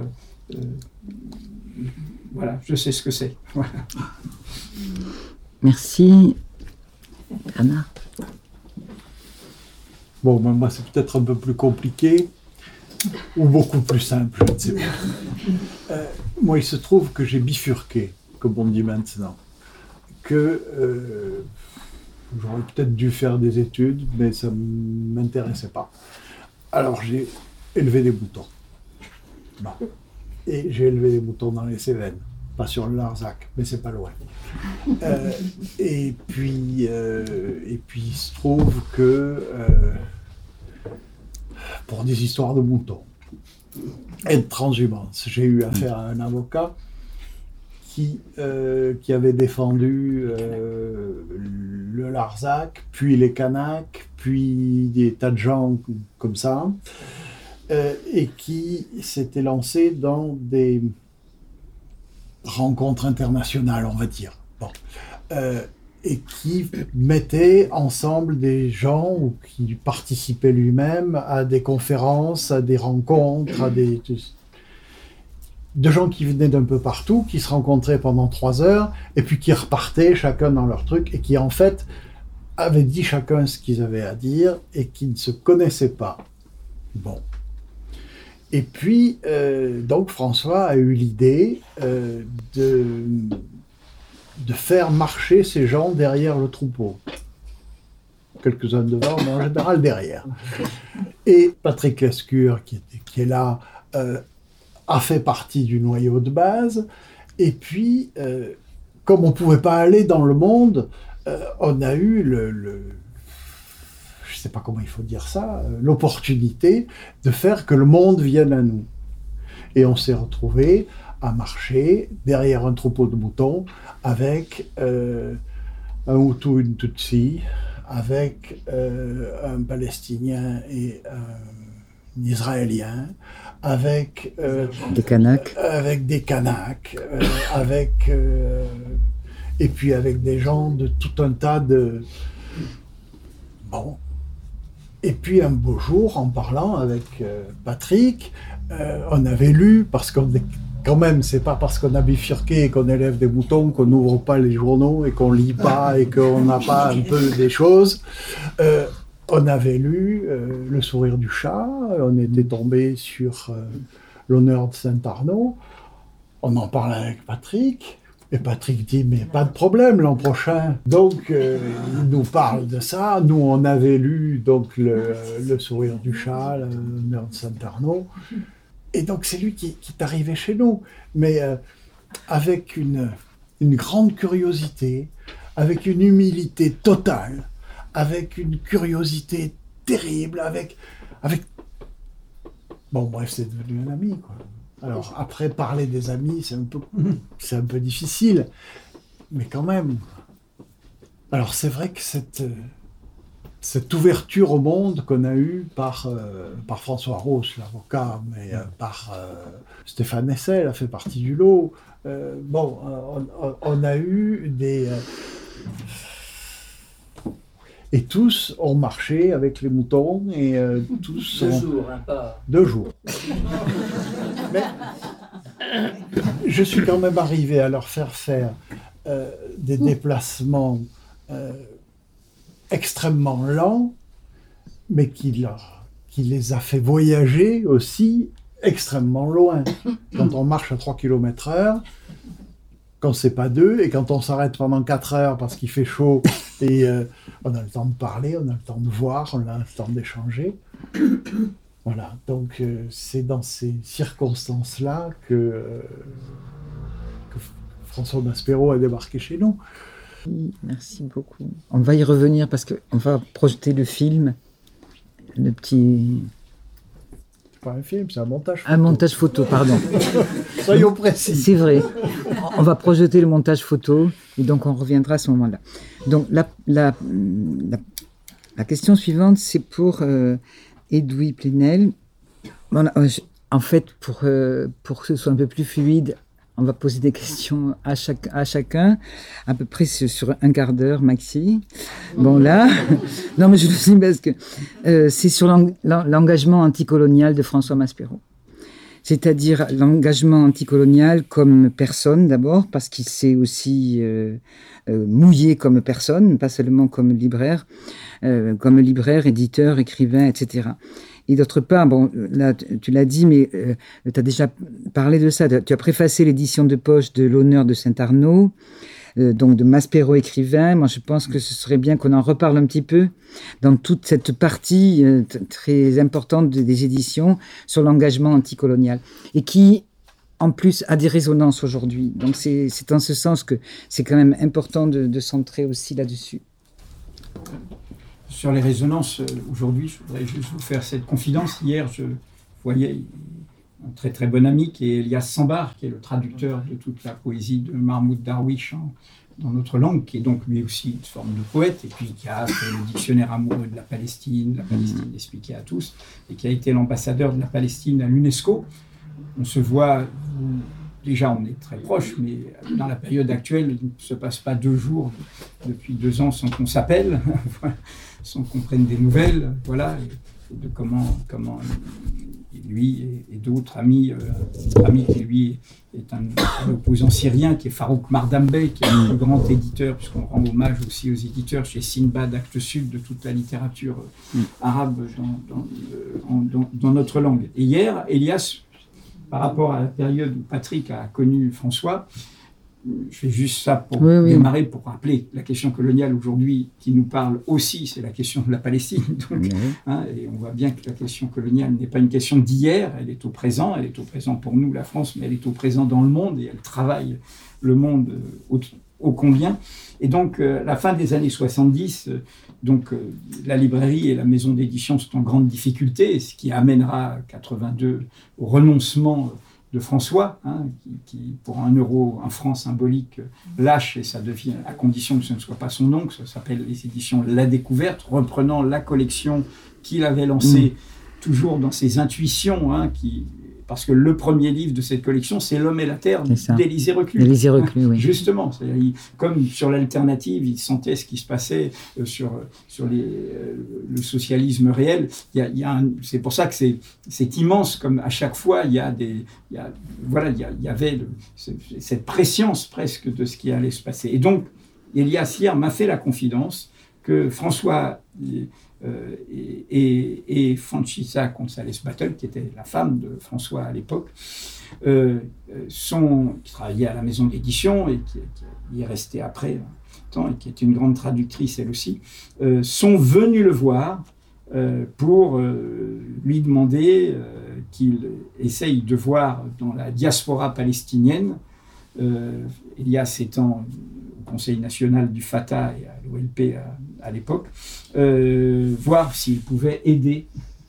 Voilà, je sais ce que c'est. Voilà. Merci. Anna. Bon, moi, c'est peut-être un peu plus compliqué, ou beaucoup plus simple, je ne sais pas. Moi, il se trouve que j'ai bifurqué. comme on dit maintenant, que j'aurais peut-être dû faire des études, mais ça ne m'intéressait pas. Alors j'ai élevé des moutons. Bon. Et j'ai élevé des moutons dans les Cévennes, pas sur le Larzac, mais c'est pas loin. Et puis il se trouve que pour des histoires de moutons et de transhumance, j'ai eu affaire à un avocat qui avait défendu le Larzac, puis les Kanaks, puis des tas de gens comme ça, et qui s'était lancé dans des rencontres internationales, on va dire. Bon. Et qui mettait ensemble des gens ou qui participaient lui-même à des conférences, à des rencontres, de gens qui venaient d'un peu partout, qui se rencontraient pendant 3 heures, et puis qui repartaient chacun dans leur truc, et qui en fait avaient dit chacun ce qu'ils avaient à dire, et qui ne se connaissaient pas. Bon. Et puis, donc François a eu l'idée de faire marcher ces gens derrière le troupeau. Quelques-uns devant, mais en général derrière. Et Patrick Lescure, qui est là, a fait partie du noyau de base. Et puis, comme on ne pouvait pas aller dans le monde, on a eu je ne sais pas comment il faut dire ça, l'opportunité de faire que le monde vienne à nous. Et on s'est retrouvés à marcher derrière un troupeau de moutons avec un Hutu, une Tutsi, avec un Palestinien et un Israélien, avec des Kanaks, et puis avec des gens de tout un tas de... Bon. Et puis un beau jour, en parlant avec Patrick, on avait lu, parce qu'on est quand même, c'est pas parce qu'on a bifurqué et qu'on élève des moutons qu'on n'ouvre pas les journaux et qu'on lit pas et qu'on n'a pas un peu des choses. On avait lu Le sourire du chat, on était tombé sur l'honneur de Saint-Arnaud. On en parlait avec Patrick. Et Patrick dit, mais pas de problème l'an prochain. Donc, il nous parle de ça. Nous, on avait lu donc, le sourire du chat, l'honneur de Saint-Arnaud. Et donc, c'est lui qui est arrivé chez nous. Mais avec une grande curiosité, avec une humilité totale, avec une curiosité terrible, avec... Bon, bref, c'est devenu un ami, quoi. Alors, après, parler des amis, c'est un peu difficile, mais quand même. Alors, c'est vrai que cette ouverture au monde qu'on a eue par François Ros, l'avocat, mais par Stéphane Hessel, a fait partie du lot. On a eu des... Et tous ont marché avec les moutons, et tous... 2 jours, hein, pas... 2 jours. Mais je suis quand même arrivé à leur faire des déplacements extrêmement lents, mais qui les a fait voyager aussi extrêmement loin. Quand on marche à 3 km/h, quand c'est pas 2, et quand on s'arrête pendant 4 heures parce qu'il fait chaud, et on a le temps de parler, on a le temps de voir, on a le temps d'échanger. Voilà, donc c'est dans ces circonstances-là que François Maspero a débarqué chez nous. Merci beaucoup. On va y revenir parce qu'on va projeter le film, le petit... C'est pas un film, c'est un montage photo. Un montage photo, pardon. Soyons précis. C'est vrai. On va projeter le montage photo et donc on reviendra à ce moment-là. Donc la question suivante, c'est pour Edoui Plenel. En fait, pour que ce soit un peu plus fluide, on va poser des questions à chacun, à peu près sur un quart d'heure maxi. Bon là, non mais je le dis parce que c'est sur l'engagement anticolonial de François Maspero. c'est-à-dire l'engagement anticolonial comme personne d'abord, parce qu'il s'est aussi mouillé comme personne, pas seulement comme libraire, éditeur, écrivain, etc. Et d'autre part, bon, là, tu l'as dit, mais tu as déjà parlé de ça. Tu as préfacé l'édition de poche de l'honneur de Saint-Arnaud, donc de Maspero écrivain. Moi, je pense que ce serait bien qu'on en reparle un petit peu dans toute cette partie très importante des éditions sur l'engagement anticolonial. Et qui, en plus, a des résonances aujourd'hui. Donc, c'est en ce sens que c'est quand même important de centrer aussi là-dessus. Sur les résonances, aujourd'hui, je voudrais juste vous faire cette confidence. Hier, je voyais un très très bon ami qui est Elias Sambar, qui est le traducteur de toute la poésie de Mahmoud Darwish dans notre langue, qui est donc lui aussi une forme de poète, et puis qui a fait le dictionnaire amoureux de la Palestine expliqué à tous, et qui a été l'ambassadeur de la Palestine à l'UNESCO. On se voit, déjà on est très proches, mais dans la période actuelle, il ne se passe pas 2 jours depuis 2 ans sans qu'on s'appelle, sans qu'on prenne des nouvelles, voilà, et de comment lui et d'autres amis, ami qui lui est un opposant syrien, qui est Farouk Mardambey, qui est le plus grand éditeur, puisqu'on rend hommage aussi aux éditeurs chez Sinbad, Actes Sud, de toute la littérature arabe dans notre langue. Et hier, Elias, par rapport à la période où Patrick a connu François, je fais juste ça pour démarrer, pour rappeler la question coloniale aujourd'hui qui nous parle aussi, c'est la question de la Palestine. Donc, et on voit bien que la question coloniale n'est pas une question d'hier, elle est au présent pour nous, la France, mais elle est au présent dans le monde et elle travaille le monde ô combien. Et donc, la fin des années 70, la librairie et la maison d'édition sont en grande difficulté, ce qui amènera 82 au renoncement de François, qui pour 1 euro, 1 franc symbolique, lâche, et ça devient, à condition que ce ne soit pas son oncle, ça s'appelle les éditions La Découverte, reprenant la collection qu'il avait lancée, toujours dans ses intuitions, parce que le premier livre de cette collection, c'est L'Homme et la Terre d'Élisée Reclus. Élisée Reclus, oui. Justement, comme sur l'alternative, il sentait ce qui se passait sur le socialisme réel. C'est pour ça que c'est immense, comme à chaque fois, il y avait cette prescience presque de ce qui allait se passer. Et donc, Elias hier m'a fait la confidence que François et Francesca González Batlle, qui était la femme de François à l'époque, qui travaillait à la maison d'édition et qui y est restée après un temps, et qui est une grande traductrice elle aussi, sont venus le voir pour lui demander qu'il essaye de voir dans la diaspora palestinienne, Elias étant au Conseil national du Fatah et à l'OLP à l'époque, voir s'il pouvait aider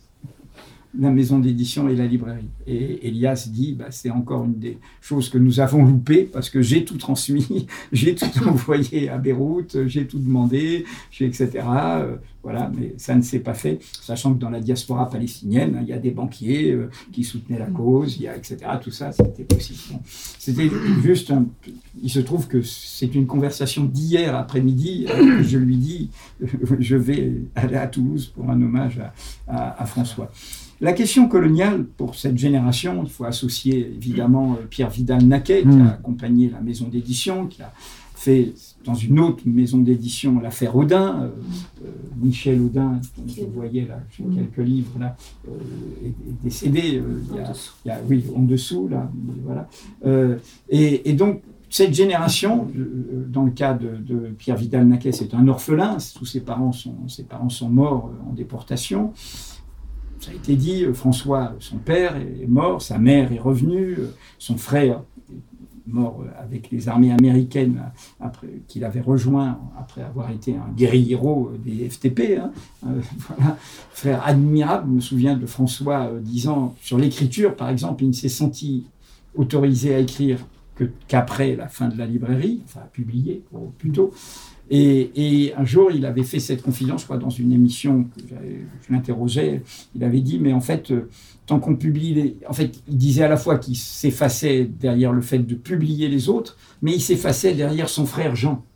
la maison d'édition et la librairie. Et Elias dit, c'est encore une des choses que nous avons loupées, parce que j'ai tout transmis, j'ai tout envoyé à Beyrouth, j'ai tout demandé, etc. Voilà, mais ça ne s'est pas fait, sachant que dans la diaspora palestinienne, il y a des banquiers qui soutenaient la cause, etc. Tout ça, c'était possible. Bon, c'était juste il se trouve que c'est une conversation d'hier après-midi, je lui dis, je vais aller à Toulouse pour un hommage à François. La question coloniale, pour cette génération, il faut associer évidemment Pierre Vidal-Naquet, qui a accompagné la maison d'édition, qui a fait dans une autre maison d'édition l'affaire Audin. Michel Audin, dont vous voyez là, quelques livres là, est décédé en dessous là, voilà. Et donc cette génération, dans le cas de Pierre Vidal-Naquet, c'est un orphelin. Tous ses parents sont morts en déportation. Ça a été dit, François, son père, est mort, sa mère est revenue, son frère est mort avec les armées américaines qu'il avait rejoint après avoir été un guérillero des FTP. Voilà. Frère admirable, je me souviens de François disant, sur l'écriture par exemple, il ne s'est senti autorisé à écrire qu'après la fin de la librairie, enfin à publier plutôt. Et un jour, il avait fait cette confidence, je crois, dans une émission que je l'interrogeais. Il avait dit, mais en fait, tant qu'on publie... En fait, il disait à la fois qu'il s'effaçait derrière le fait de publier les autres, mais il s'effaçait derrière son frère Jean.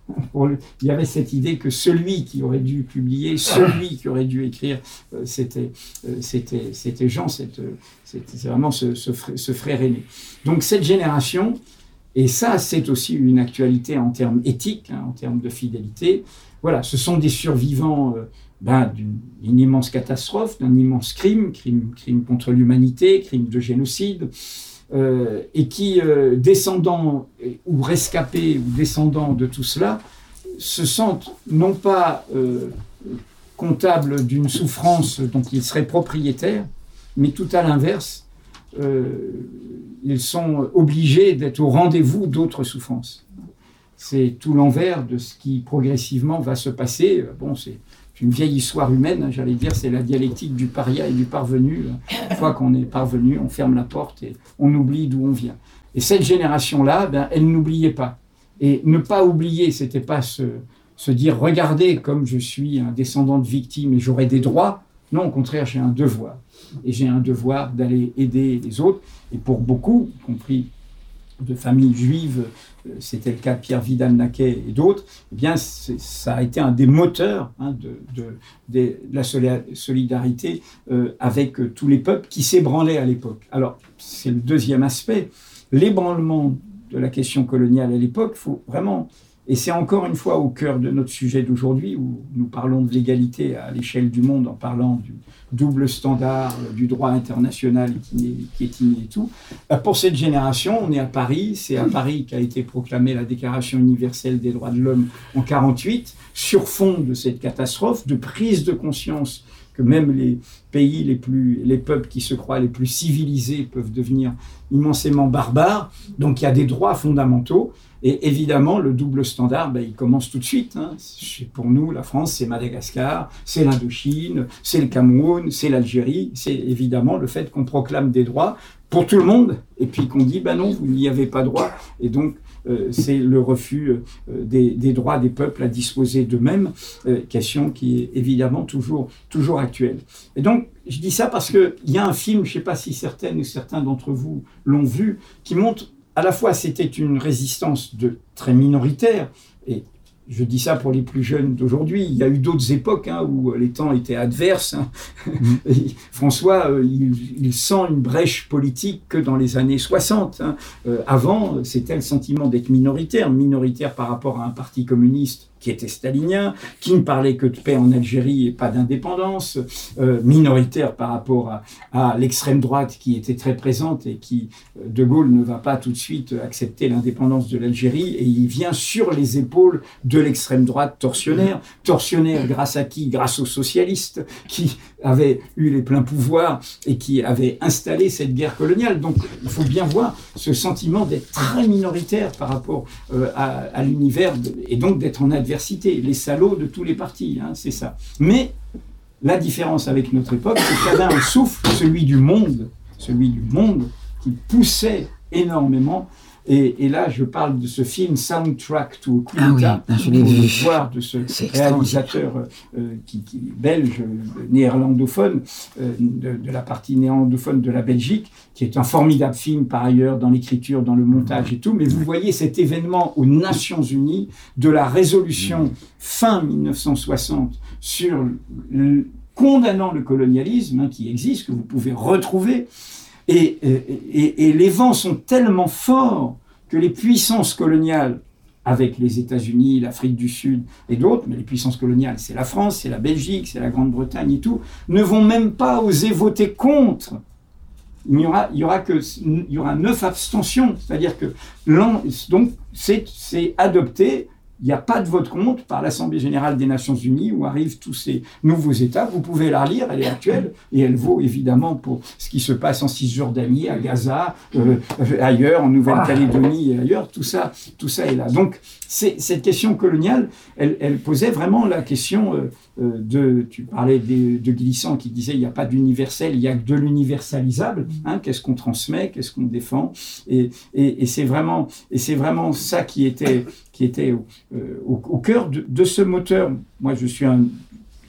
Il y avait cette idée que celui qui aurait dû publier, celui qui aurait dû écrire, c'était Jean, c'était vraiment ce frère aîné. Donc cette génération, et ça c'est aussi une actualité en termes éthiques, en termes de fidélité, voilà, ce sont des survivants d'une immense catastrophe, d'un immense crime contre l'humanité, crime de génocide, et qui, descendants ou rescapés ou descendants de tout cela, se sentent non pas comptables d'une souffrance dont ils seraient propriétaires, mais tout à l'inverse, ils sont obligés d'être au rendez-vous d'autres souffrances. C'est tout l'envers de ce qui progressivement va se passer. Bon, c'est une vieille histoire humaine, j'allais dire, c'est la dialectique du paria et du parvenu. Une fois qu'on est parvenu, on ferme la porte et on oublie d'où on vient. Et cette génération-là, elle n'oubliait pas. Et ne pas oublier, c'était pas se dire « Regardez comme je suis un descendant de victime et j'aurai des droits ». Non, au contraire, j'ai un devoir. Et j'ai un devoir d'aller aider les autres. Et pour beaucoup, y compris de familles juives, c'était le cas de Pierre Vidal-Naquet et d'autres, eh bien, ça a été un des moteurs de la solidarité avec tous les peuples qui s'ébranlaient à l'époque. Alors, c'est le deuxième aspect. L'ébranlement de la question coloniale à l'époque, faut vraiment, et c'est encore une fois au cœur de notre sujet d'aujourd'hui, où nous parlons de l'égalité à l'échelle du monde en parlant du double standard, du droit international qui est inné et tout. Pour cette génération, on est à Paris, c'est à Paris qu'a été proclamée la Déclaration universelle des droits de l'homme en 1948, sur fond de cette catastrophe, de prise de conscience que même les pays les peuples qui se croient les plus civilisés peuvent devenir immensément barbares. Donc il y a des droits fondamentaux. Et évidemment, le double standard, il commence tout de suite. Pour nous, la France, c'est Madagascar, c'est l'Indochine, c'est le Cameroun, c'est l'Algérie. C'est évidemment le fait qu'on proclame des droits pour tout le monde, et puis qu'on dit, non, vous n'y avez pas droit. Et donc, c'est le refus des droits des peuples à disposer d'eux-mêmes, question qui est évidemment toujours actuelle. Et donc, je dis ça parce qu'il y a un film, je ne sais pas si certaines ou certains d'entre vous l'ont vu, qui montre à la fois c'était une résistance très minoritaire, et je dis ça pour les plus jeunes d'aujourd'hui, il y a eu d'autres époques où les temps étaient adverses. François, il sent une brèche politique que dans les années 60. Avant, c'était le sentiment d'être minoritaire par rapport à un parti communiste qui était stalinien, qui ne parlait que de paix en Algérie et pas d'indépendance, minoritaire par rapport à l'extrême droite qui était très présente et qui, De Gaulle ne va pas tout de suite accepter l'indépendance de l'Algérie, et il vient sur les épaules de l'extrême droite tortionnaire grâce à qui? Grâce aux socialistes qui avaient eu les pleins pouvoirs et qui avaient installé cette guerre coloniale. Donc il faut bien voir ce sentiment d'être très minoritaire par rapport à l'univers et donc d'être en adversité. Les salauds de tous les partis, c'est ça. Mais la différence avec notre époque, c'est qu'il y avait un souffle, celui du monde, qui poussait énormément. Et là, je parle de ce film Soundtrack to a Coup d'État, pour le voir de ce réalisateur belge, néerlandophone, de la partie néerlandophone de la Belgique, qui est un formidable film par ailleurs dans l'écriture, dans le montage et tout. Mais vous voyez cet événement aux Nations Unies de la résolution fin 1960 condamnant le colonialisme, qui existe, que vous pouvez retrouver. Et les vents sont tellement forts que les puissances coloniales, avec les États-Unis, l'Afrique du Sud et d'autres, mais les puissances coloniales, c'est la France, c'est la Belgique, c'est la Grande-Bretagne et tout, ne vont même pas oser voter contre. Il y aura 9 abstentions, c'est-à-dire que donc c'est adopté. Il n'y a pas de vote contre par l'Assemblée générale des Nations Unies où arrivent tous ces nouveaux États. Vous pouvez la relire, elle est actuelle et elle vaut évidemment pour ce qui se passe en Cisjordanie, à Gaza, ailleurs, en Nouvelle-Calédonie et ailleurs. Tout ça est là. Donc cette question coloniale, elle posait vraiment la question tu parlais de Glissant qui disait il n'y a pas d'universel, il n'y a que de l'universalisable. Qu'est-ce qu'on transmet, qu'est-ce qu'on défend, et c'est vraiment ça qui était au cœur de ce moteur. Moi, je suis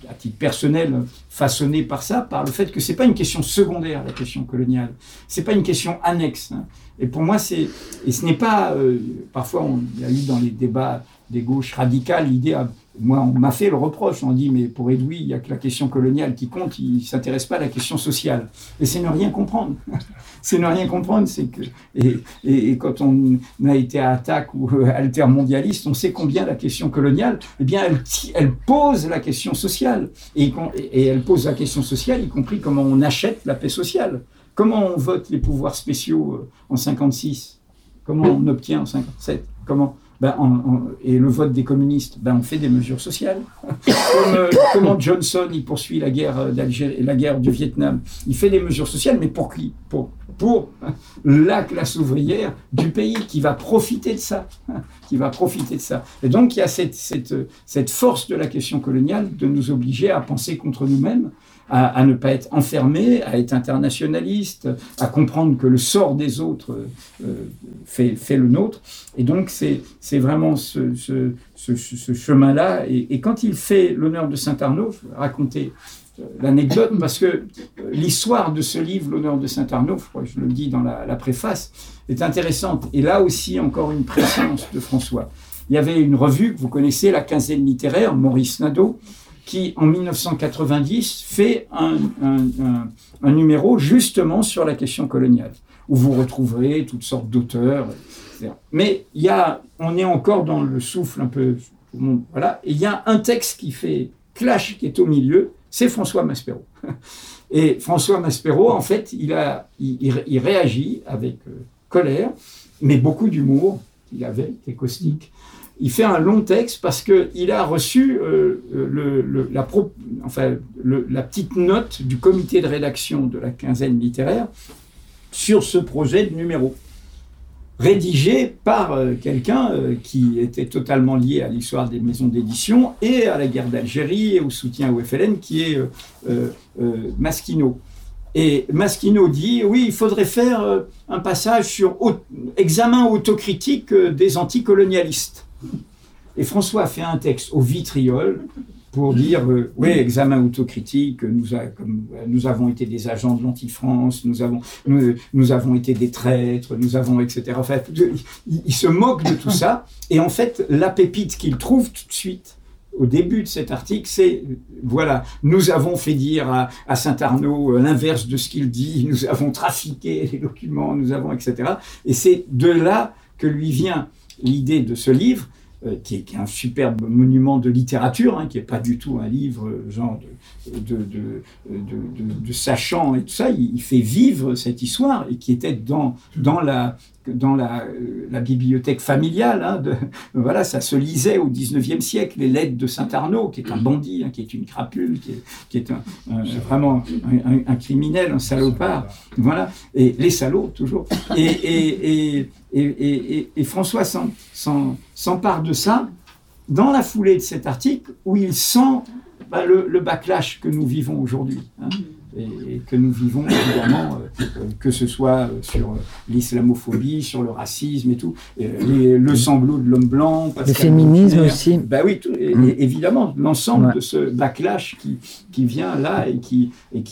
à titre personnel, façonné par ça, par le fait que c'est pas une question secondaire, la question coloniale. C'est pas une question annexe. Hein. Et pour moi, ce n'est pas, parfois, il y a eu dans les débats des gauches radicales l'idée, moi, on m'a fait le reproche, on dit, mais pour Edoui, il n'y a que la question coloniale qui compte, il ne s'intéresse pas à la question sociale. Et c'est ne rien comprendre. C'est ne rien comprendre, c'est que, et quand on a été à Attaque ou altermondialiste, on sait combien la question coloniale, eh bien, elle pose la question sociale. Et elle pose la question sociale, y compris comment on achète la paix sociale. Comment on vote les pouvoirs spéciaux en 56 ? Comment on obtient en 57 ? Comment ? Et le vote des communistes, on fait des mesures sociales. Comment Johnson il poursuit la guerre d'Algérie, la guerre du Vietnam. Il fait des mesures sociales, mais pour qui ? Pour la classe ouvrière du pays qui va profiter de ça. Qui va profiter de ça. Et donc il y a cette force de la question coloniale de nous obliger à penser contre nous-mêmes, à ne pas être enfermé, à être internationaliste, à comprendre que le sort des autres fait le nôtre. Et donc, c'est vraiment ce chemin-là. Et quand il fait l'honneur de Saint-Arnaud, je vais raconter l'anecdote, parce que l'histoire de ce livre, l'honneur de Saint-Arnaud, je le dis dans la préface, est intéressante. Et là aussi, encore une présence de François. Il y avait une revue que vous connaissez, la Quinzaine littéraire, Maurice Nadeau, qui, en 1990, fait un numéro justement sur la question coloniale, où vous retrouverez toutes sortes d'auteurs, etc. Mais on est encore dans le souffle un peu... Voilà, et il y a un texte qui fait clash, qui est au milieu, c'est François Maspero. Et François Maspero, en fait, il réagit avec colère, mais beaucoup d'humour, il avait, était caustique. Il fait un long texte parce qu'il a reçu la petite note du comité de rédaction de la Quinzaine littéraire sur ce projet de numéro, rédigé par quelqu'un qui était totalement lié à l'histoire des maisons d'édition et à la guerre d'Algérie et au soutien au FLN, qui est Masquinot. Et Masquinot dit, oui, il faudrait faire un passage sur examen autocritique des anticolonialistes. Et François fait un texte au vitriol pour dire, oui, examen autocritique, nous avons été des agents de l'anti-France, nous avons été des traîtres, etc. Enfin, il se moque de tout ça. Et en fait, la pépite qu'il trouve tout de suite, au début de cet article, c'est, voilà, nous avons fait dire à Saint-Arnaud l'inverse de ce qu'il dit, nous avons trafiqué les documents, etc. Et c'est de là que lui vient l'idée de ce livre, qui est un superbe monument de littérature, qui n'est pas du tout un livre genre de sachant et tout ça. Il fait vivre cette histoire et qui était dans la bibliothèque familiale. Voilà, ça se lisait au XIXe siècle, les lettres de Saint-Arnaud, qui est un bandit, qui est une crapule, qui est vraiment un criminel, un salopard. Voilà, et les salauds, toujours. Et François s'empare de ça dans la foulée de cet article où il sent le backlash que nous vivons aujourd'hui. Et que nous vivons évidemment, que ce soit sur l'islamophobie, sur le racisme et tout, le sanglot de l'homme blanc, le féminisme aussi. Oui, évidemment, l'ensemble de ce backlash qui vient là et qui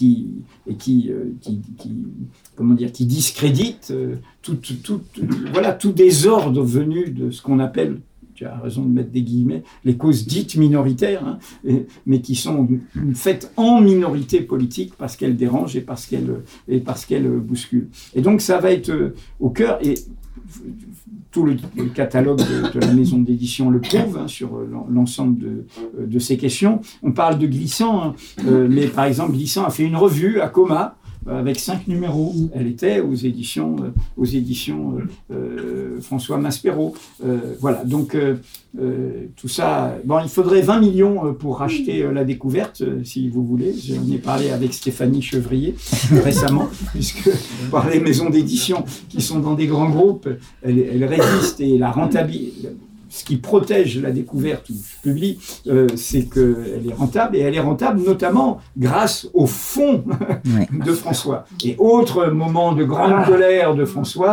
discrédite tout désordre venu de ce qu'on appelle, tu as raison de mettre des guillemets, les causes dites minoritaires, mais qui sont faites en minorité politique parce qu'elles dérangent et parce qu'elles bousculent. Et donc ça va être au cœur, et tout le catalogue de la maison d'édition le prouve, sur l'ensemble de ces questions. On parle de Glissant, mais par exemple Glissant a fait une revue à Coma, avec 5 numéros. Elle était aux éditions François Maspero. Voilà, donc tout ça... Bon, il faudrait 20 millions pour racheter la découverte, si vous voulez. J'en ai parlé avec Stéphanie Chevrier récemment, puisque par les maisons d'édition qui sont dans des grands groupes, elles résistent, et la rentabilité... Ce qui protège la découverte où je publie, c'est qu'elle est rentable, et elle est rentable notamment grâce au fonds de François. Et autre moment de grande colère de François,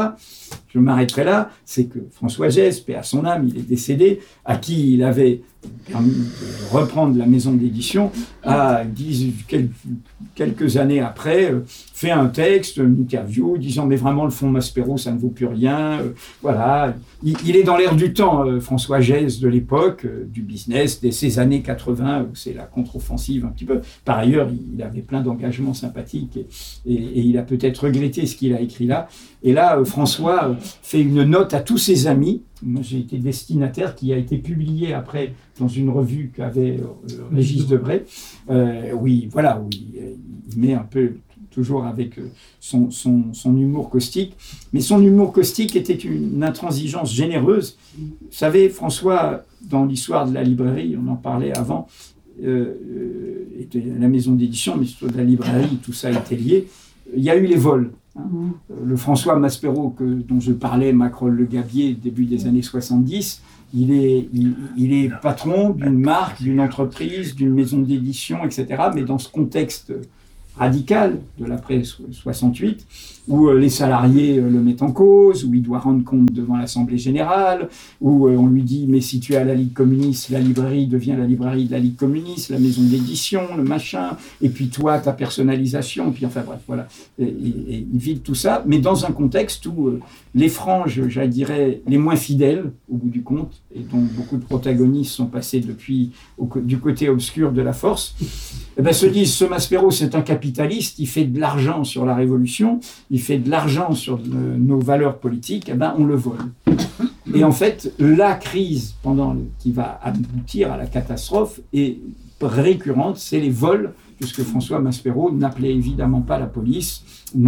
je m'arrêterai là, c'est que François Gesse, paix à son âme, il est décédé, à qui il avait permis de reprendre la maison d'édition, a, quelques années après, fait un texte, une interview, disant mais vraiment le fonds Maspero, ça ne vaut plus rien. Voilà, il est dans l'air du temps, François Gesse de l'époque, du business, de ces années 80, où c'est la contre-offensive un petit peu. Par ailleurs, il avait plein d'engagements sympathiques et il a peut-être regretté ce qu'il a écrit là. Et là, François fait une note à tous ses amis. Moi, j'ai été destinataire, qui a été publiée après dans une revue qu'avait Régis Debray. Oui, voilà, où il met un peu, toujours avec son humour caustique. Mais son humour caustique était une intransigeance généreuse. Vous savez, François, dans l'histoire de la librairie, on en parlait avant, et de la maison d'édition, mais surtout de la librairie, tout ça était lié. Il y a eu les vols. Le François Maspero dont je parlais, Macrol-Le Gabier, début des années 70, il est patron d'une marque, d'une entreprise, d'une maison d'édition, etc. Mais dans ce contexte radical de l'après 68, où les salariés le mettent en cause, où il doit rendre compte devant l'Assemblée générale, où on lui dit « mais si tu es à la Ligue communiste, la librairie devient la librairie de la Ligue communiste, la maison d'édition, le machin, et puis toi, ta personnalisation », puis enfin bref, voilà. Et il vide tout ça, mais dans un contexte où les franges, je dirais, les moins fidèles, au bout du compte, et dont beaucoup de protagonistes sont passés depuis du côté obscur de la force, eh ben, se disent « ce Maspero, c'est un capitaliste, il fait de l'argent sur la Révolution, il fait de l'argent sur nos valeurs politiques, eh ben, on le vole. » Et en fait, la crise qui va aboutir à la catastrophe est récurrente, c'est les vols, puisque François Maspero n'appelait évidemment pas la police,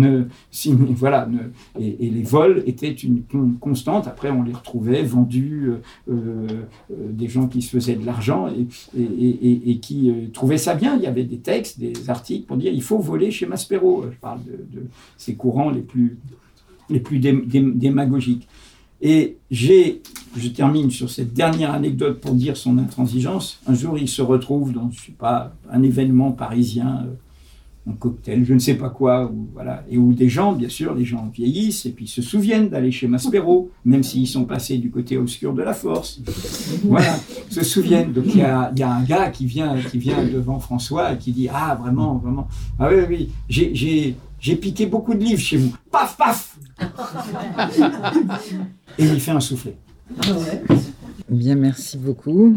et les vols étaient une constante. Après, on les retrouvait vendus, des gens qui se faisaient de l'argent et qui trouvaient ça bien. Il y avait des textes, des articles pour dire il faut voler chez Maspero. Je parle de ces courants les plus démagogiques. Et je termine sur cette dernière anecdote pour dire son intransigeance. Un jour, il se retrouve dans, je sais pas, un événement parisien, un cocktail, je ne sais pas quoi, voilà, et où des gens, bien sûr, les gens vieillissent et puis se souviennent d'aller chez Maspero, même s'ils sont passés du côté obscur de la force. Voilà, se souviennent. Donc il y a un gars qui vient devant François et qui dit « Ah, vraiment, ah oui, j'ai piqué beaucoup de livres chez vous. Paf, paf !» Et il fait un soufflet. Bien, merci beaucoup.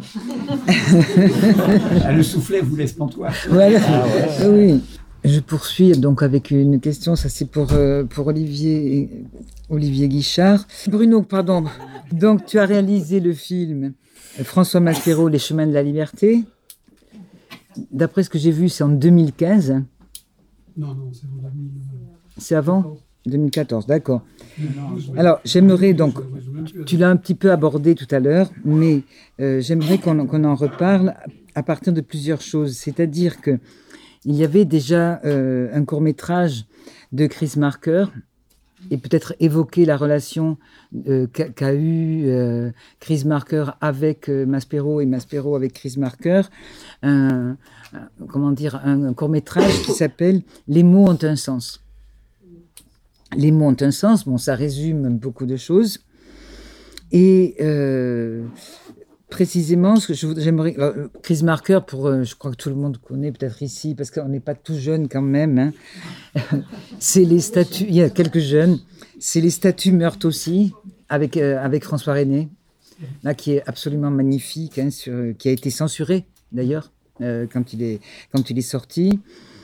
Le soufflet vous laisse pantois. Voilà. Oui. Je poursuis donc avec une question, ça c'est pour Olivier Guichard. Bruno, pardon. Donc tu as réalisé le film François Maspero, Les chemins de la liberté. D'après ce que j'ai vu, c'est en 2015. Non, c'est en 2000. C'est avant 2014, d'accord. Alors, j'aimerais donc, tu l'as un petit peu abordé tout à l'heure, mais j'aimerais qu'on en reparle à partir de plusieurs choses. C'est-à-dire que il y avait déjà un court-métrage de Chris Marker, et peut-être évoquer la relation qu'a eu Chris Marker avec Maspero et Maspero avec Chris Marker. Un court-métrage qui s'appelle « Les mots ont un sens ». Les mots ont un sens, bon, ça résume beaucoup de choses. Et précisément, ce que j'aimerais... Chris Marker, je crois que tout le monde connaît peut-être ici, parce qu'on n'est pas tout jeune quand même. Hein. C'est les statues, il y a quelques jeunes, c'est les statues meurtres aussi, avec François René, là, qui est absolument magnifique, hein, qui a été censuré d'ailleurs, quand il est sorti.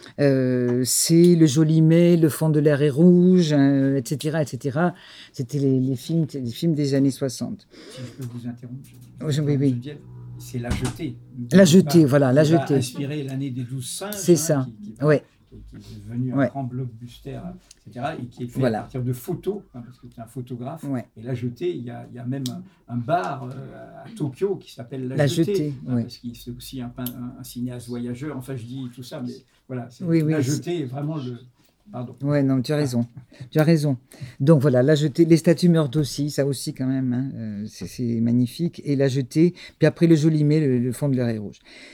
C'est Le Joli Mai, Le fond de l'air est rouge, etc., etc. C'était les films des années 60. Si je peux vous interrompre, oui. C'est La Jetée. La Jetée, voilà, La Jetée. Qui a inspiré l'année des 12 singes. C'est ça, qui est devenu un grand blockbuster, etc. Et qui est fait à partir de photos, parce que tu es un photographe. Ouais. Et La Jetée, il y a même un bar à Tokyo qui s'appelle La Jetée. Parce qu'il c'est aussi un cinéaste voyageur. Enfin, je dis tout ça, mais voilà. La Jetée est vraiment le... Pardon. Ouais, non, tu as raison. Tu as raison. Donc voilà, La Jetée, les statues meurtres aussi, ça aussi quand même, hein, c'est magnifique. Et La Jetée, puis après Le Joli Mai, le fond de l'air est rouge.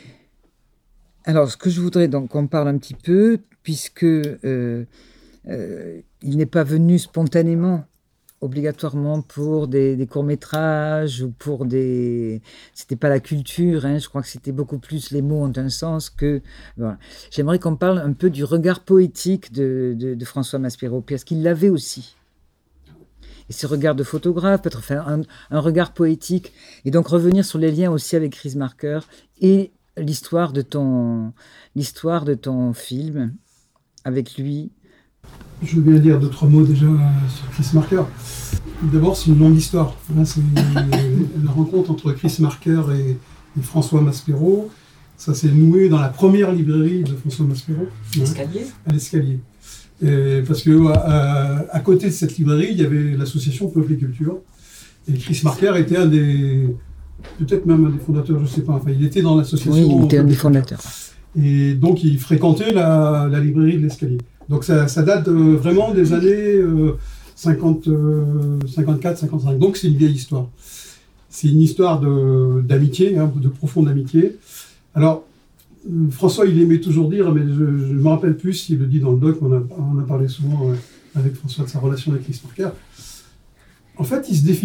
Alors, ce que je voudrais donc qu'on parle un petit peu, puisque il n'est pas venu spontanément obligatoirement pour des courts-métrages ou pour des... C'était pas la culture, hein, je crois que c'était beaucoup plus les mots ont un sens que... Voilà. J'aimerais qu'on parle un peu du regard poétique de François Maspero, parce qu'il l'avait aussi. Et ce regard de photographe, peut-être enfin, un regard poétique, et donc revenir sur les liens aussi avec Chris Marker et l'histoire de ton film avec lui. Je veux bien dire 2-3 mots déjà sur Chris Marker. D'abord, c'est une longue histoire. Là, c'est la rencontre entre Chris Marker et François Maspero. Ça s'est noué dans la première librairie de François Maspero. L'escalier ? À l'escalier. Parce que à côté de cette librairie, il y avait l'association Peuple et Culture. Et Chris Marker était peut-être même un des fondateurs, je ne sais pas. Enfin, il était dans l'association. Oui, il était un des fondateurs. Et donc, il fréquentait la librairie de l'escalier. Donc, ça date vraiment des années 54-55. Donc, c'est une vieille histoire. C'est une histoire d'amitié, hein, de profonde amitié. Alors, François, il aimait toujours dire, mais je ne me rappelle plus s'il le dit dans le doc, on a parlé souvent avec François de sa relation avec Chris Marker. En fait, il se définit